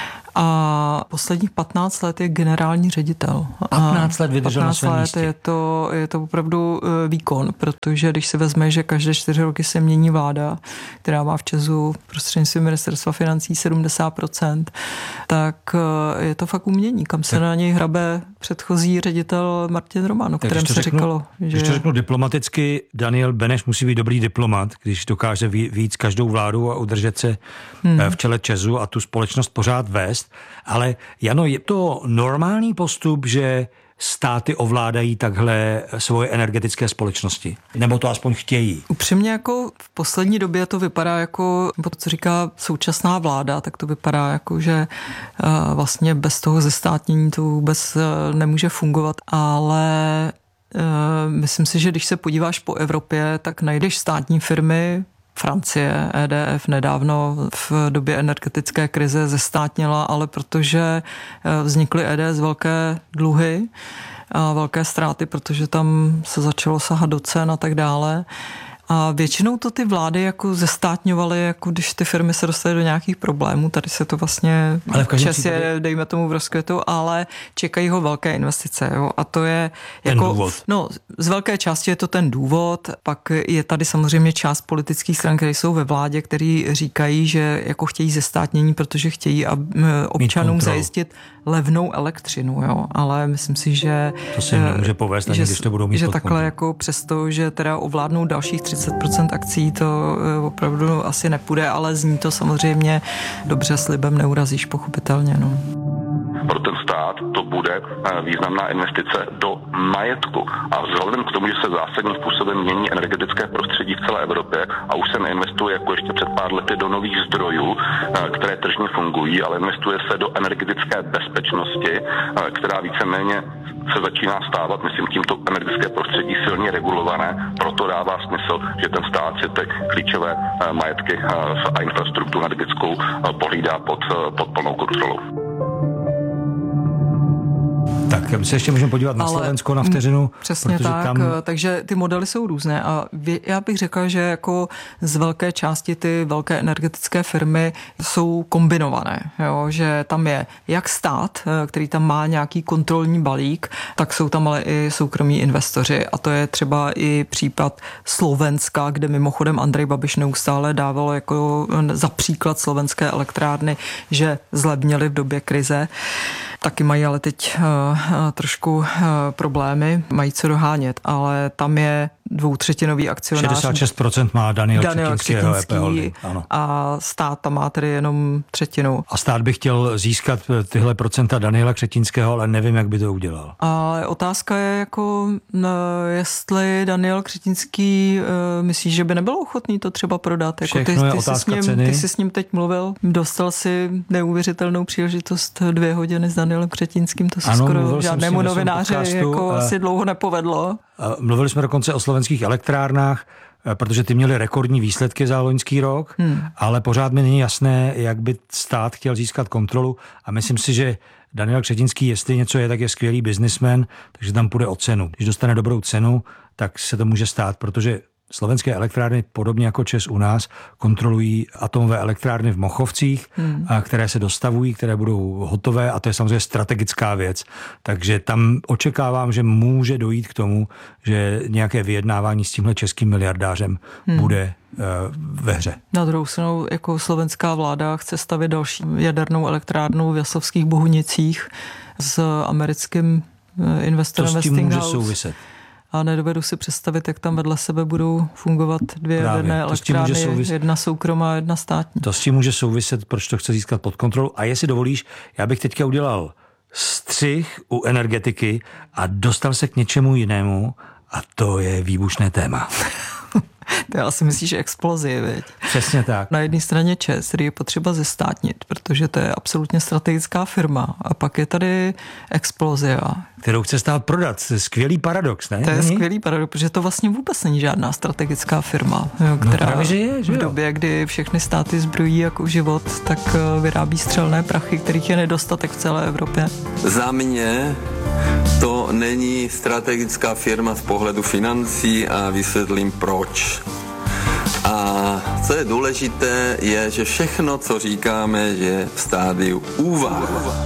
A posledních patnáct let je generální ředitel. patnáct let vydržel na svém místě. Je to, je to opravdu výkon, protože když si vezme, že každé čtyři roky se mění vláda, která má v ČEZu prostřednictvím ministerstva financí sedmdesát procent, tak je to fakt umění, kam se tak na něj hrabe předchozí ředitel Martin Roman, o kterém se řeknu, říkalo. Že... Když to řeknu diplomaticky, Daniel Beneš musí být dobrý diplomat, když dokáže víc každou vládu a udržet se hmm. v čele ČEZu a tu společnost pořád vést. Ale Jano, je to normální postup, že státy ovládají takhle svoje energetické společnosti? Nebo to aspoň chtějí? Upřímně jako v poslední době to vypadá jako, to, co říká současná vláda, tak to vypadá jako, že uh, vlastně bez toho zestátnění to vůbec uh, nemůže fungovat, ale uh, myslím si, že když se podíváš po Evropě, tak najdeš státní firmy. Francie, E D F nedávno v době energetické krize zestátnila, ale protože vznikly E D S velké dluhy a velké ztráty, protože tam se začalo sahat do cen a tak dále. A většinou to ty vlády jako zestátňovaly, jako když ty firmy se dostaly do nějakých problémů, tady se to vlastně čas je, dejme tomu v rozkvětu, ale čekají ho velké investice. Jo? A to je jako, ten důvod. No, z velké části je to ten důvod, pak je tady samozřejmě část politických stran, které jsou ve vládě, který říkají, že jako chtějí zestátnění, protože chtějí občanům zajistit levnou elektřinu, jo? Ale myslím si, že to se nemůže povést, ani když to budou mít že pod takhle kontrolou. jako přesto, že teda ovládnou dalších třicet procent akcí, to opravdu asi nepůjde, ale zní to samozřejmě dobře, slibem neurazíš, pochopitelně. No. Pro ten stát to bude významná investice do majetku. A vzhledem k tomu, že se zásadním způsobem mění energetické prostředí v celé Evropě a už se neinvestuje jako ještě před pár lety do nových zdrojů, které tržně fungují, ale investuje se do energetické bezpečnosti, která víceméně se začíná stávat, myslím, tímto energetické prostředí silně regulované. Proto dává smysl, že ten stát si ty klíčové majetky a infrastrukturu energetickou pohlídá pod, pod plnou kontrolou. Tak my se ještě můžeme podívat na Slovensko na vteřinu. Přesně tak, tam... takže ty modely jsou různé a já bych řekla, že jako z velké části ty velké energetické firmy jsou kombinované, jo? Že tam je jak stát, který tam má nějaký kontrolní balík, tak jsou tam ale i soukromí investoři a to je třeba i případ Slovenska, kde mimochodem Andrej Babiš neustále dával jako za příklad slovenské elektrárny, že zlevnily v době krize. Taky mají ale teď uh, trošku uh, problémy, mají co dohánět, ale tam je dvoutřetinový akcionář. šedesát šest procent má Daniel, Daniel Křetínský, Křetínský a stát tam má tedy jenom třetinu. A stát by chtěl získat tyhle procenta Daniela Křetínského, ale nevím, jak by to udělal. A otázka je jako, jestli Daniel Křetínský uh, myslí, že by nebyl ochotný to třeba prodat. Jako ty, je ty, otázka jsi s ním, ceny. Ty jsi s ním teď mluvil, dostal si neuvěřitelnou příležitost dvě hodiny s Danielem Křetínským, to se ano, skoro žádnému novináři jako a... asi dlouho nepovedlo. Mluvili jsme dokonce o slovenských elektrárnách, protože ty měly rekordní výsledky za loňský rok, hmm. ale pořád mi není jasné, jak by stát chtěl získat kontrolu a myslím si, že Daniel Křetínský, jestli něco je, tak je skvělý biznismen, takže tam půjde o cenu. Když dostane dobrou cenu, tak se to může stát, protože slovenské elektrárny, podobně jako ČEZ u nás, kontrolují atomové elektrárny v Mochovcích, hmm. a které se dostavují, které budou hotové a to je samozřejmě strategická věc. Takže tam očekávám, že může dojít k tomu, že nějaké vyjednávání s tímhle českým miliardářem hmm. bude uh, ve hře. Na druhou stranu, jako slovenská vláda chce stavět další jadernou elektrárnu v Jaslovských Bohunicích s americkým investorem Westinghouse. To s tím může souviset. A nedovedu si představit, jak tam vedle sebe budou fungovat dvě Právě, jaderné elektrárny, souvis... jedna soukromá, jedna státní. To s tím může souviset, proč to chce získat pod kontrolu. A jestli dovolíš, já bych teďka udělal střih u energetiky a dostal se k něčemu jinému a to je výbušné téma. Ty asi myslíš explozi, viď? Přesně tak. Na jedné straně ČEZ, který je potřeba zestátnit, protože to je absolutně strategická firma. A pak je tady Explozia, kterou chce stát prodat. To je skvělý paradox, ne? To je Není? skvělý paradox, protože to vlastně vůbec není žádná strategická firma, jo, která no právě, že je, že v době, kdy všechny státy zbrojí jako život, tak vyrábí střelné prachy, kterých je nedostatek v celé Evropě. Za mě to není strategická firma z pohledu financí a vysvětlím proč. A co je důležité, je, že všechno, co říkáme, je v stádiu úvah.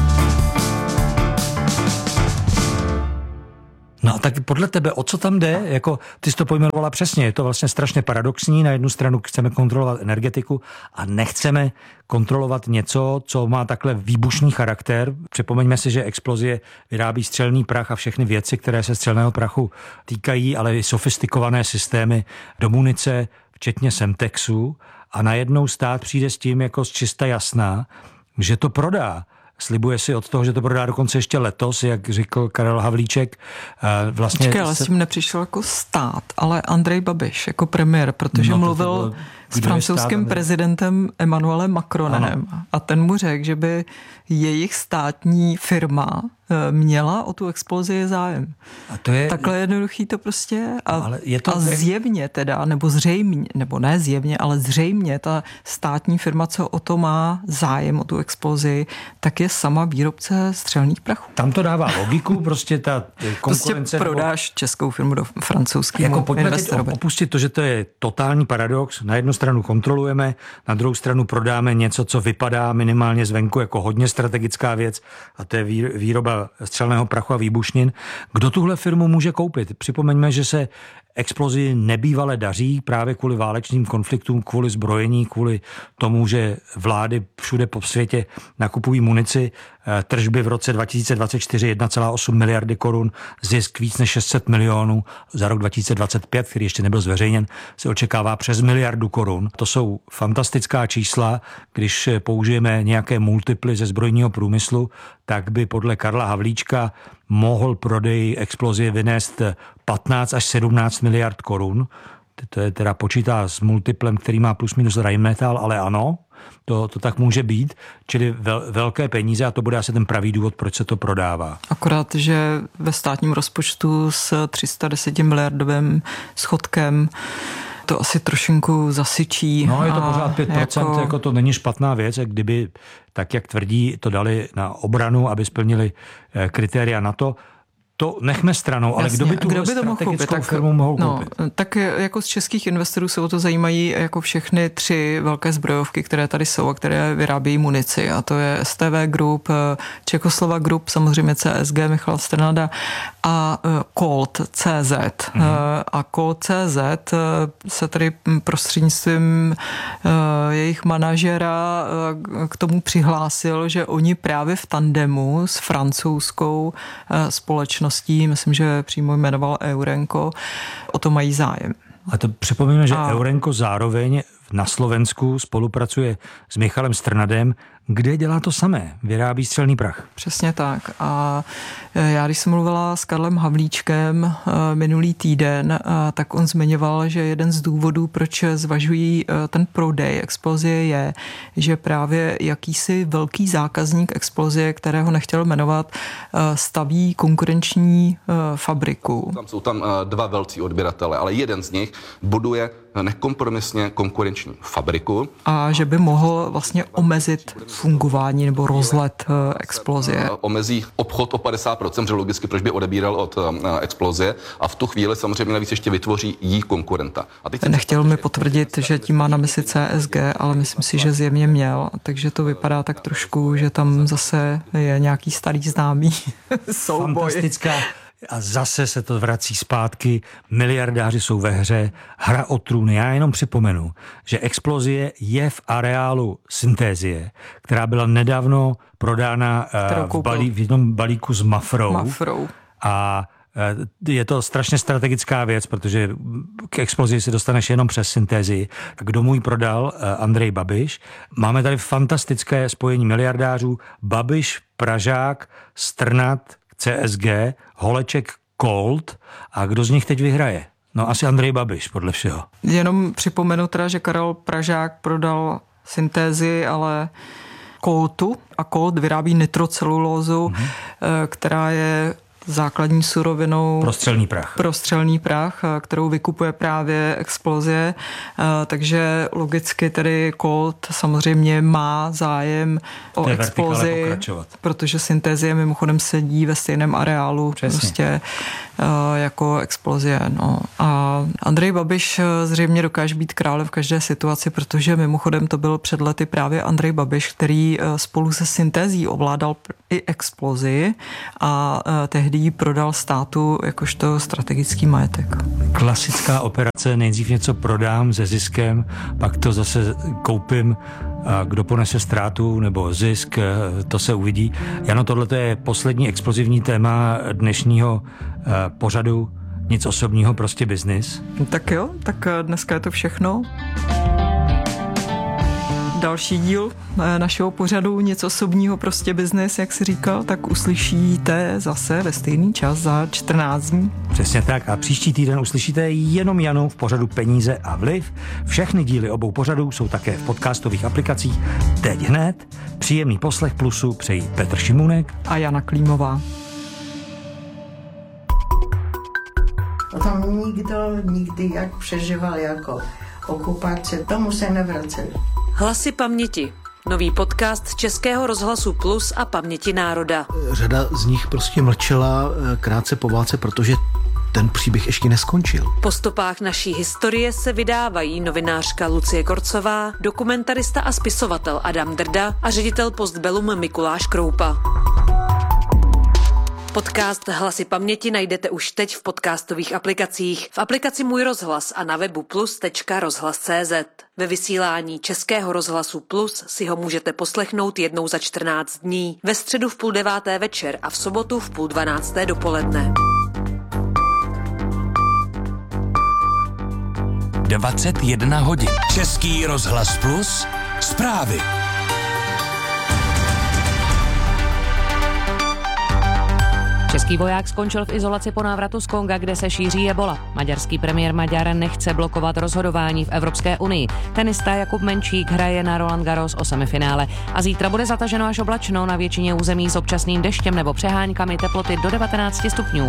No a tak podle tebe, o co tam jde? Jako, ty jsi to pojmenovala přesně, je to vlastně strašně paradoxní. Na jednu stranu chceme kontrolovat energetiku a nechceme kontrolovat něco, co má takhle výbušný charakter. Připomeňme si, že Explozie vyrábí střelný prach a všechny věci, které se střelného prachu týkají, ale i sofistikované systémy do munice, včetně Semtexu. A najednou stát přijde s tím jako z čista jasná, že to prodá. Slibuje si od toho, že to prodá dokonce ještě letos, jak řekl Karel Havlíček. Vlastně Počkej, ale se... s tím nepřišel jako stát, ale Andrej Babiš jako premiér, protože no, mluvil bylo, s francouzským prezidentem Emmanuelem Macronem ano. A ten mu řekl, že by jejich státní firma měla o tu Explozii zájem. A to je... Takhle jednoduchý to prostě je. A, no, je to... a zjevně teda, nebo zřejmě, nebo ne zjevně, ale zřejmě ta státní firma, co o to má zájem, o tu Explozii, tak je sama výrobce střelných prachů. Tam to dává logiku, prostě ta konkurence... Prostě prodáš nebo... českou firmu do francouzského jako pojďme investorovi. Opustit to, že to je totální paradox. Na jednu stranu kontrolujeme, na druhou stranu prodáme něco, co vypadá minimálně zvenku jako hodně strategická věc, a to je výroba střelného prachu a výbušnin. Kdo tuhle firmu může koupit? Připomeňme, že se Explozii nebývale daří právě kvůli válečným konfliktům, kvůli zbrojení, kvůli tomu, že vlády všude po světě nakupují munici. Tržby v roce dva tisíce dvacet čtyři jedna celá osm miliardy korun, zisk víc než šest set milionů. Za rok dva tisíce dvacet pět, který ještě nebyl zveřejněn, se očekává přes miliardu korun. To jsou fantastická čísla. Když použijeme nějaké multiply ze zbrojního průmyslu, tak by podle Karla Havlíčka mohl prodej Explozie vynést patnáct až sedmnáct miliard korun. To je teda počítá s multiplem, který má plus minus Rheinmetall, ale ano, to, to tak může být. Čili vel, velké peníze a to bude asi ten pravý důvod, proč se to prodává. Akorát, že ve státním rozpočtu s tři sta deset miliardovým schodkem to asi trošinku zasyčí. No, je to pořád pět procent, jako... jako to není špatná věc, kdyby, tak jak tvrdí, to dali na obranu, aby splnili kritéria NATO. To nechme stranou, ale Jasně, kdo by tu kdo by to mohl koupit? Tak, firmu mohl no, koupit? Tak jako z českých investorů se o to zajímají jako všechny tři velké zbrojovky, které tady jsou a které vyrábějí munici. A to je S T V Group, Čekoslova Group, samozřejmě C S G, Michal Strnada a Colt tečka cé zet. Mhm. A Colt tečka cé zet se tady prostřednictvím jejich manažera k tomu přihlásil, že oni právě v tandemu s francouzskou společností, myslím, že přímo jmenoval Eurenco, o to mají zájem. A to připomínám, že a... Eurenco zároveň na Slovensku spolupracuje s Michalem Strnadem, kde dělá to samé, vyrábí střelný prach. Přesně tak. A já, když jsem mluvila s Karlem Havlíčkem minulý týden, tak on zmiňoval, že jeden z důvodů, proč zvažují ten prodej Explozie, je, že právě jakýsi velký zákazník Explozie, kterého nechtěl jmenovat, staví konkurenční fabriku. Tam jsou tam dva velcí odběratele, ale jeden z nich buduje nekompromisně konkurenční fabriku. A že by mohl vlastně omezit fungování nebo rozlet Explozie. Omezí obchod o padesát procent, že logicky proč by odebíral od Explozie a v tu chvíli samozřejmě navíc ještě vytvoří jí konkurenta. A teď Nechtěl mi potvrdit, že tím má na mysli C S G, ale myslím si, že zjevně měl, takže to vypadá tak trošku, že tam zase je nějaký starý známý souboj. Fantastická. A zase se to vrací zpátky, miliardáři jsou ve hře, hra o trůny. Já jenom připomenu, že Explozie je v areálu Syntézie, která byla nedávno prodána v, balí, v jednom balíku s Mafrou. Mafrou. A je to strašně strategická věc, protože k Explozii se dostaneš jenom přes Syntézii. Kdo mu ji prodal? Andrej Babiš. Máme tady fantastické spojení miliardářů. Babiš, Pražák, Strnad, C S G, Holeček, Colt. A kdo z nich teď vyhraje? No asi Andrej Babiš, podle všeho. Jenom připomenu teda, že Karel Pražák prodal Syntézi, ale Coltu a Colt vyrábí nitrocelulózu, mm-hmm. která je základní surovinou pro střelný prach. Pro střelný prach, kterou vykupuje právě Explosie, takže logicky tedy Colt samozřejmě má zájem o Explozi, protože Syntézie mimochodem sedí ve stejném areálu. Přesně. Prostě jako Explozie. No. A Andrej Babiš zřejmě dokáže být králem v každé situaci, protože mimochodem to byl před lety právě Andrej Babiš, který spolu se Syntézí ovládal i Explozi a tehdy ji prodal státu jakožto strategický majetek. Klasická operace, nejdřív něco prodám se ziskem, pak to zase koupím, a kdo ponese ztrátu nebo zisk, to se uvidí. Jano, tohle je poslední explozivní téma dnešního pořadu. Nic osobního, prostě biznis. Tak jo, tak dneska je to všechno. Další díl našeho pořadu Nic osobního, prostě biznis, jak si říkal, tak uslyšíte zase ve stejný čas za čtrnáct dní. Přesně tak a příští týden uslyšíte jenom Janu v pořadu Peníze a vliv. Všechny díly obou pořadů jsou také v podcastových aplikacích teď hned. Příjemný poslech Plusu přejí Petr Šimůnek a Jana Klímová. O tom nikdo nikdy jak přežíval jako okupace, tomu se nevraceli. Hlasy paměti. Nový podcast Českého rozhlasu Plus a Paměti národa. Řada z nich prostě mlčela krátce po válce, protože ten příběh ještě neskončil. Po stopách naší historie se vydávají novinářka Lucie Korcová, dokumentarista a spisovatel Adam Drda a ředitel Postbellum Mikuláš Kroupa. Podcast Hlasy paměti najdete už teď v podcastových aplikacích, v aplikaci Můj rozhlas a na webu plus tečka rozhlas tečka cé zet. Ve vysílání Českého rozhlasu Plus si ho můžete poslechnout jednou za čtrnáct dní, ve středu v půl deváté večer a v sobotu v půl dvanácté dopoledne. dvacet jedna hodin. Český rozhlas Plus. Zprávy. Český voják skončil v izolaci po návratu z Konga, kde se šíří ebola. Maďarský premiér Maďar nechce blokovat rozhodování v Evropské unii. Tenista Jakub Menčík hraje na Roland Garros o semifinále. A zítra bude zataženo až oblačno na většině území s občasným deštěm nebo přeháňkami, teploty do devatenáct stupňů.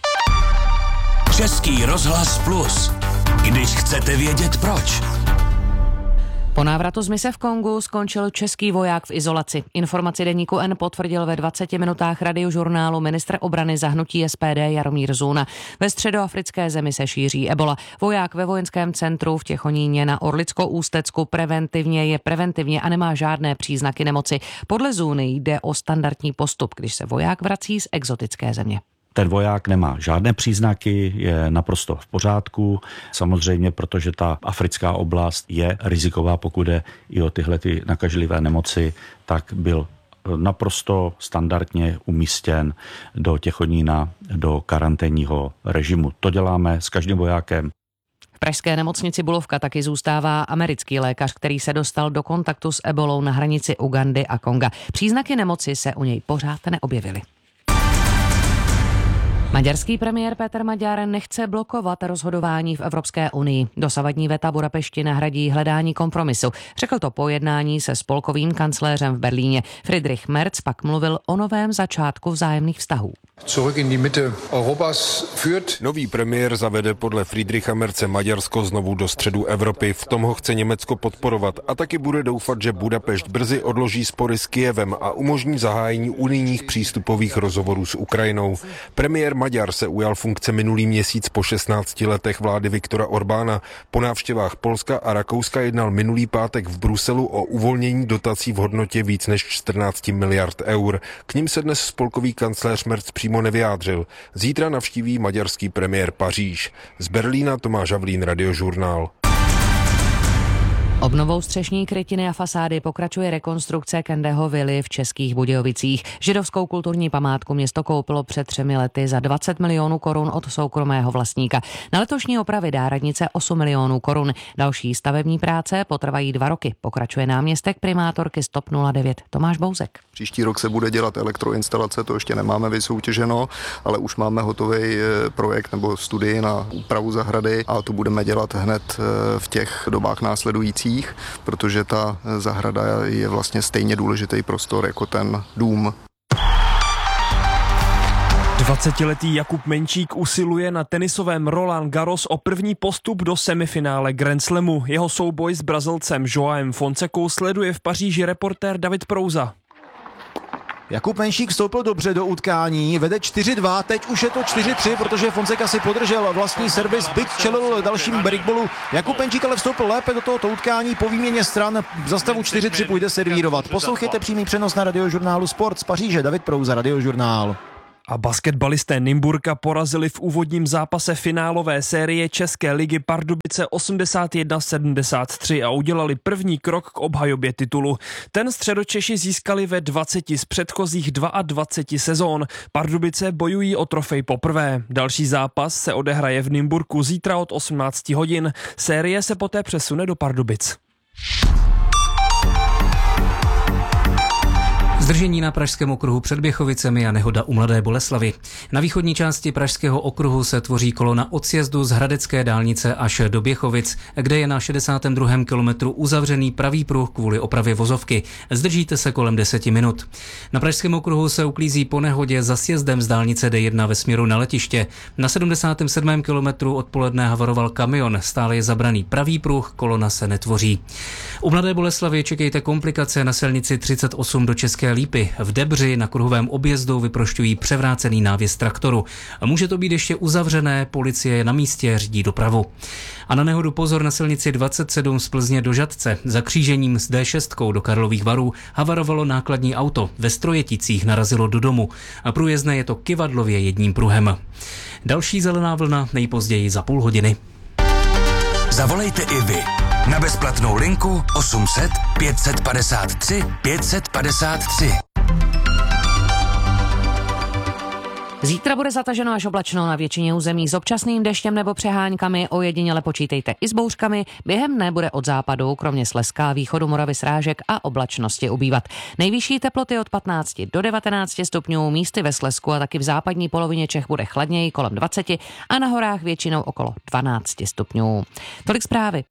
Český rozhlas Plus. Když chcete vědět proč. Po návratu z mise v Kongu skončil český voják v izolaci. Informaci deníku N potvrdil ve dvaceti minutách radiožurnálu ministr obrany za hnutí S P D Jaromír Zůna. Ve středoafrické zemi se šíří ebola. Voják ve vojenském centru v Těchoníně na Orlicko-Ústecku preventivně je preventivně a nemá žádné příznaky nemoci. Podle Zůny jde o standardní postup, když se voják vrací z exotické země. Ten voják nemá žádné příznaky, je naprosto v pořádku. Samozřejmě, protože ta africká oblast je riziková, pokud jde i o tyhle ty nakažlivé nemoci, tak byl naprosto standardně umístěn do Těchonína, do karanténního režimu. To děláme s každým vojákem. V pražské nemocnici Bulovka taky zůstává americký lékař, který se dostal do kontaktu s ebolou na hranici Ugandy a Konga. Příznaky nemoci se u něj pořád neobjevily. Maďarský premiér Péter Maďar nechce blokovat rozhodování v Evropské unii. Dosavadní veta Budapešti nahradí hledání kompromisu. Řekl to po jednání se spolkovým kancléřem v Berlíně. Friedrich Merz pak mluvil o novém začátku vzájemných vztahů. Nový premiér zavede podle Friedricha Merze Maďarsko znovu do středu Evropy. V tom ho chce Německo podporovat a taky bude doufat, že Budapešť brzy odloží spory s Kyjevem a umožní zahájení unijních přístupových rozhovorů s Ukrajinou. Premiér Maďar se ujal funkce minulý měsíc po šestnácti letech vlády Viktora Orbána. Po návštěvách Polska a Rakouska jednal minulý pátek v Bruselu o uvolnění dotací v hodnotě víc než čtrnáct miliard eur. K nim se dnes spolkový kancléř Merz přímo nevyjádřil. Zítra navštíví maďarský premiér Paříž. Z Berlína Tomáš Havlín, Radiožurnál. Obnovou střešní krytiny a fasády pokračuje rekonstrukce Kendeho vily v Českých Budějovicích. Židovskou kulturní památku město koupilo před třemi lety za dvacet milionů korun od soukromého vlastníka. Na letošní opravy dá radnice osm milionů korun. Další stavební práce potrvají dva roky. Pokračuje náměstek primátorky Stop nula devět Tomáš Bouzek. Příští rok se bude dělat elektroinstalace, to ještě nemáme vysoutěženo, ale už máme hotový projekt nebo studii na úpravu zahrady a to budeme dělat hned v těch dobách následujících, protože ta zahrada je vlastně stejně důležitý prostor jako ten dům. dvacetiletý Jakub Menčík usiluje na tenisovém Roland Garros o první postup do semifinále Grand Slamu. Jeho souboj s Brazilcem Joaem Fonsecou sleduje v Paříži reportér David Prouza. Jakub Menšík vstoupil dobře do utkání, vede čtyři dva, teď už je to čtyři tři, protože Fonseca si podržel vlastní servis, byť čelil dalším breakballu. Jakub Menšík ale vstoupil lépe do tohoto utkání, po výměně stran za stavu čtyři tři půjde servírovat. Poslouchejte přímý přenos na radiožurnálu Sport z Paříže, David Prouza, Radiožurnál. A basketbalisté Nymburka porazili v úvodním zápase finálové série České ligy Pardubice osmdesát jedna sedmdesát tři a udělali první krok k obhajobě titulu. Ten Středočeši získali ve dvaceti z předchozích dvaceti dvou sezón. Pardubice bojují o trofej poprvé. Další zápas se odehraje v Nymburku zítra od osmnácti hodin. Série se poté přesune do Pardubic. Zdržení na Pražském okruhu před Běchovicemi a nehoda u Mladé Boleslavi. Na východní části Pražského okruhu se tvoří kolona od sjezdu z Hradecké dálnice až do Běchovic, kde je na šedesátém druhém kilometru uzavřený pravý pruh kvůli opravě vozovky. Zdržíte se kolem deseti minut. Na Pražském okruhu se uklízí po nehodě za sjezdem z dálnice D jedna ve směru na letiště. Na sedmdesátém sedmém kilometru odpoledne havaroval kamion, stále je zabraný pravý pruh, kolona se netvoří. U Mladé Boleslavy čekejte komplikace na silnici třicet osm do České Lípy. V Debři na kruhovém objezdu vyprošťují převrácený návěs traktoru. Může to být ještě uzavřené, policie je na místě, řídí dopravu. A na nehodu pozor na silnici dvacet sedm z Plzně do Žatce. Za křížením s D šest do Karlových Varů havarovalo nákladní auto. Ve Strojeticích narazilo do domu. A průjezdné je to kyvadlově jedním pruhem. Další zelená vlna nejpozději za půl hodiny. Zavolejte i vy na bezplatnou linku osm set pět set padesát tři pět set padesát tři. Zítra bude zataženo až oblačno na většině území s občasným deštěm nebo přeháňkami, ojediněle počítejte i s bouřkami. Během dne bude od západu, kromě Slezska, východu Moravy, srážek a oblačnosti ubývat. Nejvyšší teploty od patnácti do devatenácti stupňů, místy ve Slezsku a taky v západní polovině Čech bude chladněji kolem dvaceti a na horách většinou okolo dvanácti stupňů. Tolik zprávy.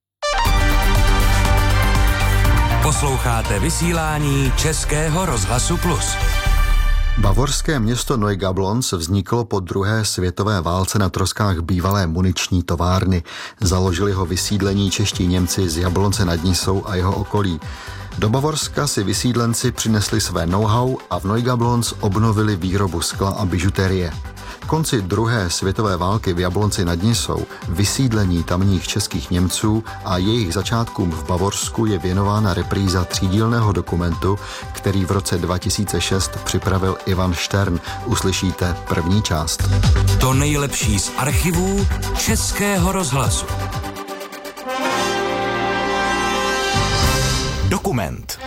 Posloucháte vysílání Českého rozhlasu Plus. Bavorské město Neugablonz vzniklo po druhé světové válce na troskách bývalé muniční továrny. Založili ho vysídlení čeští Němci z Jablonce nad Nisou a jeho okolí. Do Bavorska si vysídlenci přinesli své know-how a v Neugablonz obnovili výrobu skla a bižuterie. konci druhé světové války v Jablonci nad Nisou, vysídlení tamních českých Němců a jejich začátkům v Bavorsku je věnována repríza třídílného dokumentu, který v roce dva tisíce šest připravil Ivan Štern. Uslyšíte první část. To nejlepší z archivů Českého rozhlasu. Dokument.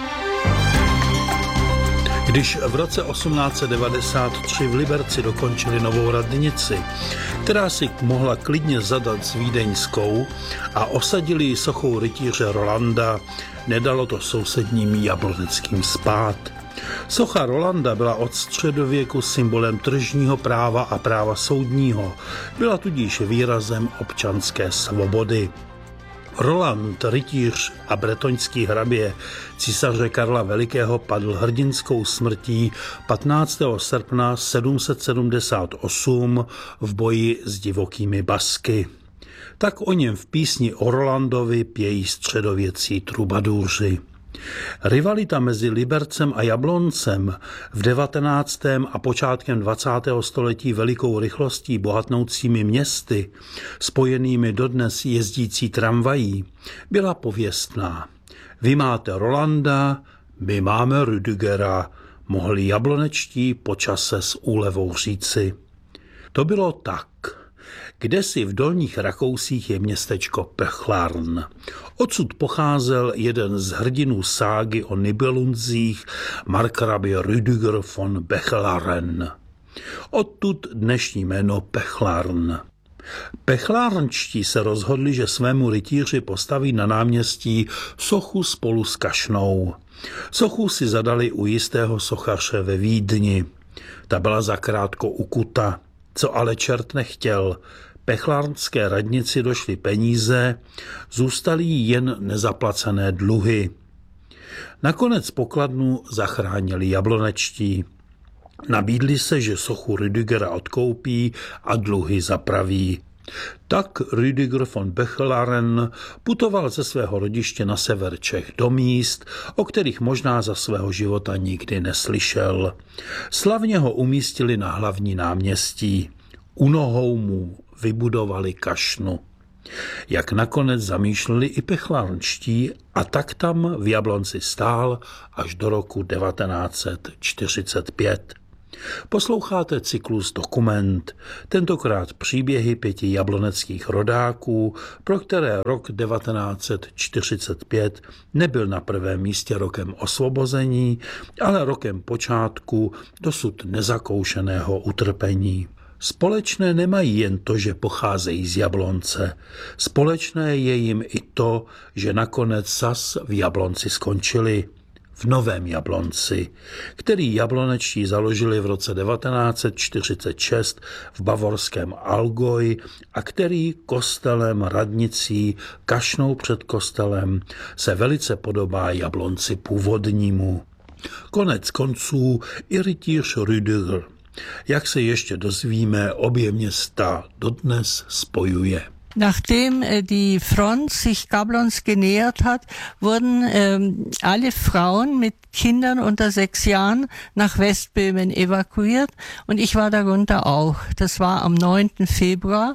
Když v roce osmnáct set devadesát tři v Liberci dokončili novou radnici, která si mohla klidně zadat s vídeňskou a osadili ji sochou rytíře Rolanda, nedalo to sousedním jabloneckým spát. Socha Rolanda byla od středověku symbolem tržního práva a práva soudního, byla tudíž výrazem občanské svobody. Roland, rytíř a bretoňský hrabě císaře Karla Velikého padl hrdinskou smrtí patnáctého srpna sedm set sedmdesát osm v boji s divokými Basky. Tak o něm v písni o Rolandovi pějí středověcí trubadůři. Rivalita mezi Libercem a Jabloncem v devatenáctém a počátkem dvacátého století velikou rychlostí bohatnoucími městy, spojenými dodnes jezdící tramvají, byla pověstná. Vy máte Rolanda, my máme Rüdigera, mohli jablonečtí po čase s úlevou říci. To bylo tak. Kdesi v Dolních Rakousích je městečko Pechlarn. Odsud pocházel jeden z hrdinů ságy o Nibelunzích, markrabě Rüdiger von Bechlaren. Odtud dnešní jméno Pechlarn. Pechlarnčtí se rozhodli, že svému rytíři postaví na náměstí sochu spolu s kašnou. Sochu si zadali u jistého sochaře ve Vídni. Ta byla zakrátko ukuta, co ale čert nechtěl. Pechlarnské radnici došly peníze, zůstaly jen nezaplacené dluhy. Nakonec pokladnu zachránili jablonečtí. Nabídli se, že sochu Rüdigera odkoupí a dluhy zapraví. Tak Rüdiger von Bechlaren putoval ze svého rodiště na sever Čech do míst, o kterých možná za svého života nikdy neslyšel. Slavně ho umístili na hlavní náměstí. U nohou mu vybudovali kašnu. Jak nakonec zamýšleli i pechlarnští, a tak tam v Jablonci stál až do roku devatenáct set čtyřicet pět. Posloucháte cyklus Dokument, tentokrát příběhy pěti jabloneckých rodáků, pro které rok devatenáct set čtyřicet pět nebyl na prvém místě rokem osvobození, ale rokem počátku dosud nezakoušeného utrpení. Společné nemají jen to, že pocházejí z Jablonce. Společné je jim i to, že nakonec zas v Jablonci skončili. V Novém Jablonci, který jablonečtí založili v roce devatenáct set čtyřicet šest v bavorském Allgäu a který kostelem, radnicí, kašnou před kostelem se velice podobá Jablonci původnímu. Konec konců i rytíř Rüdiger. Jak se ještě dozvíme, obě města dodnes spojuje. Nachdem die Front sich Jablons genähert hat, wurden ähm, alle Frauen mit Kindern unter sechs Jahren nach Westböhmen evakuiert und ich war darunter auch. Das war am neunten Februar.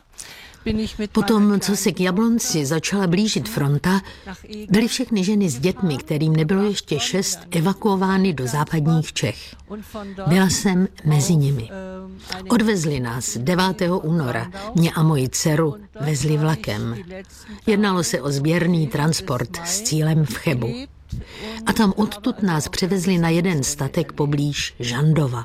Potom, co se k Jablonci začala blížit fronta, byly všechny ženy s dětmi, kterým nebylo ještě šest, evakuovány do západních Čech. Byla jsem mezi nimi. Odvezli nás devátého února, mě a moji dceru vezli vlakem. Jednalo se o sběrný transport s cílem v Chebu. A tam odtud nás převezli na jeden statek poblíž Žandova.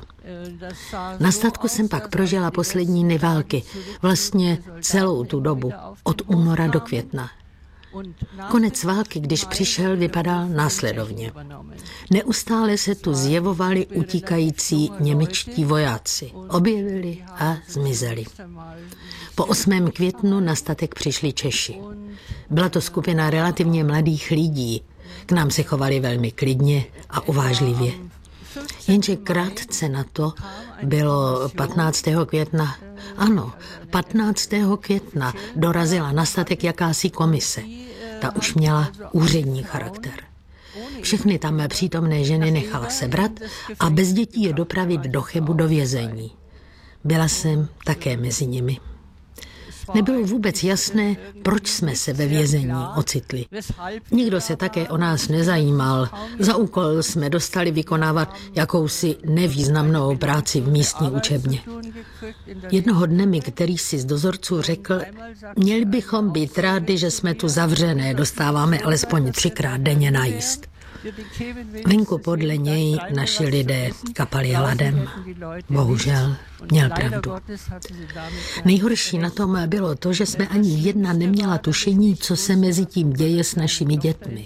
Na statku jsem pak prožila poslední dny války, vlastně celou tu dobu, od února do května. Konec války, když přišel, vypadal následovně. Neustále se tu zjevovali utíkající němečtí vojáci. Objevili a zmizeli. Po osmém květnu na statek přišli Češi. Byla to skupina relativně mladých lidí. K nám se chovali velmi klidně a uvážlivě. Jenže krátce na to bylo patnáctého května. Ano, patnáctého května dorazila na statek jakási komise. Ta už měla úřední charakter. Všechny tam přítomné ženy nechala sebrat a bez dětí je dopravit do Chebu do vězení. Byla jsem také mezi nimi. Nebylo vůbec jasné, proč jsme se ve vězení ocitli. Nikdo se také o nás nezajímal. Za úkol jsme dostali vykonávat jakousi nevýznamnou práci v místní učebně. Jednoho dne mi který si z dozorců řekl, měli bychom být rádi, že jsme tu zavřené, dostáváme alespoň třikrát denně najíst. Venku podle něj naši lidé kapali hladem. Bohužel měl pravdu. Nejhorší na tom bylo to, že jsme ani jedna neměla tušení, co se mezi tím děje s našimi dětmi.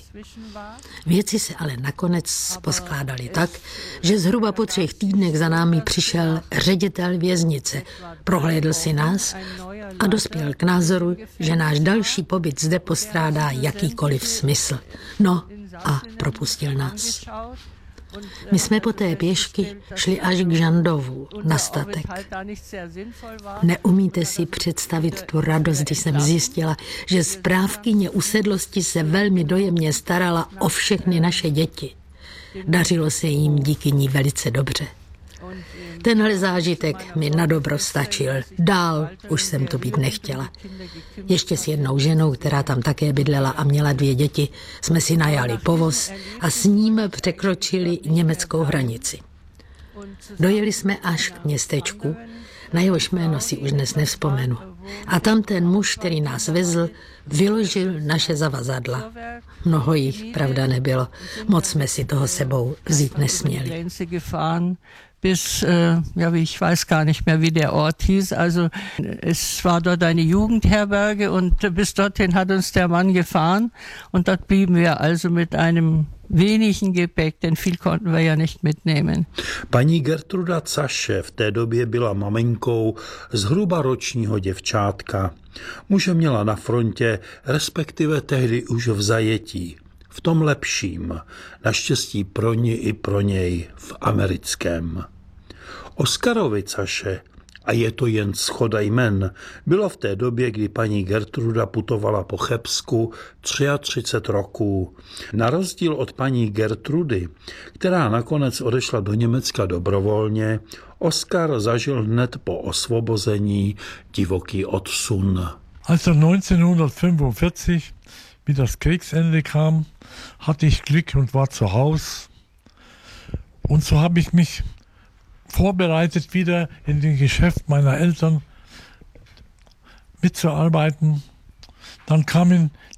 Věci se ale nakonec poskládaly tak, že zhruba po třech týdnech za námi přišel ředitel věznice, prohlédl si nás a dospěl k názoru, že náš další pobyt zde postrádá jakýkoliv smysl. No a propustil nás. My jsme poté pěšky šli až k Žandovu na statek. Neumíte si představit tu radost, když jsem zjistila, že správkyně usedlosti se velmi dojemně starala o všechny naše děti. Dařilo se jim díky ní velice dobře. Tenhle zážitek mi na dobro stačil. Dál už jsem to být nechtěla. Ještě s jednou ženou, která tam také bydlela a měla dvě děti, jsme si najali povoz a s ním překročili německou hranici. Dojeli jsme až k městečku, na jehož jméno si už dnes nevzpomenu. a tam ten muž, který nás vezl, vyložil naše zavazadla. Mnoho jich, pravda, nebylo. Moc jsme si toho sebou vzít nesměli. Bis, äh, ja, ich weiß gar nicht mehr, wie der Ort hieß. Also es war dort eine Jugendherberge und bis dorthin hat uns der Mann gefahren und dort blieben wir also mit einem wenigen Gepäck, denn viel konnten wir ja nicht mitnehmen. Paní Gertruda Zaše v té době byla maminkou zhruba ročního děvčátka. Muže měla na frontě, respektive tehdy už v zajetí. V tom lepším, naštěstí pro ní i pro něj, v americkém. Oskarovi Zaše, a je to jen shoda jmen, bylo v té době, kdy paní Gertruda putovala po Chebsku, třicet tři roků. Na rozdíl od paní Gertrudy, která nakonec odešla do Německa dobrovolně, Oskar zažil hned po osvobození divoký odsun. Also neunzehnhundertfünfundvierzig, wie das Kriegsende kam, hatte ich Glück und war zu Hause. Und so habe ich mich vorbereitet, wieder in dem Geschäft meiner Eltern mitzuarbeiten. Dann kamen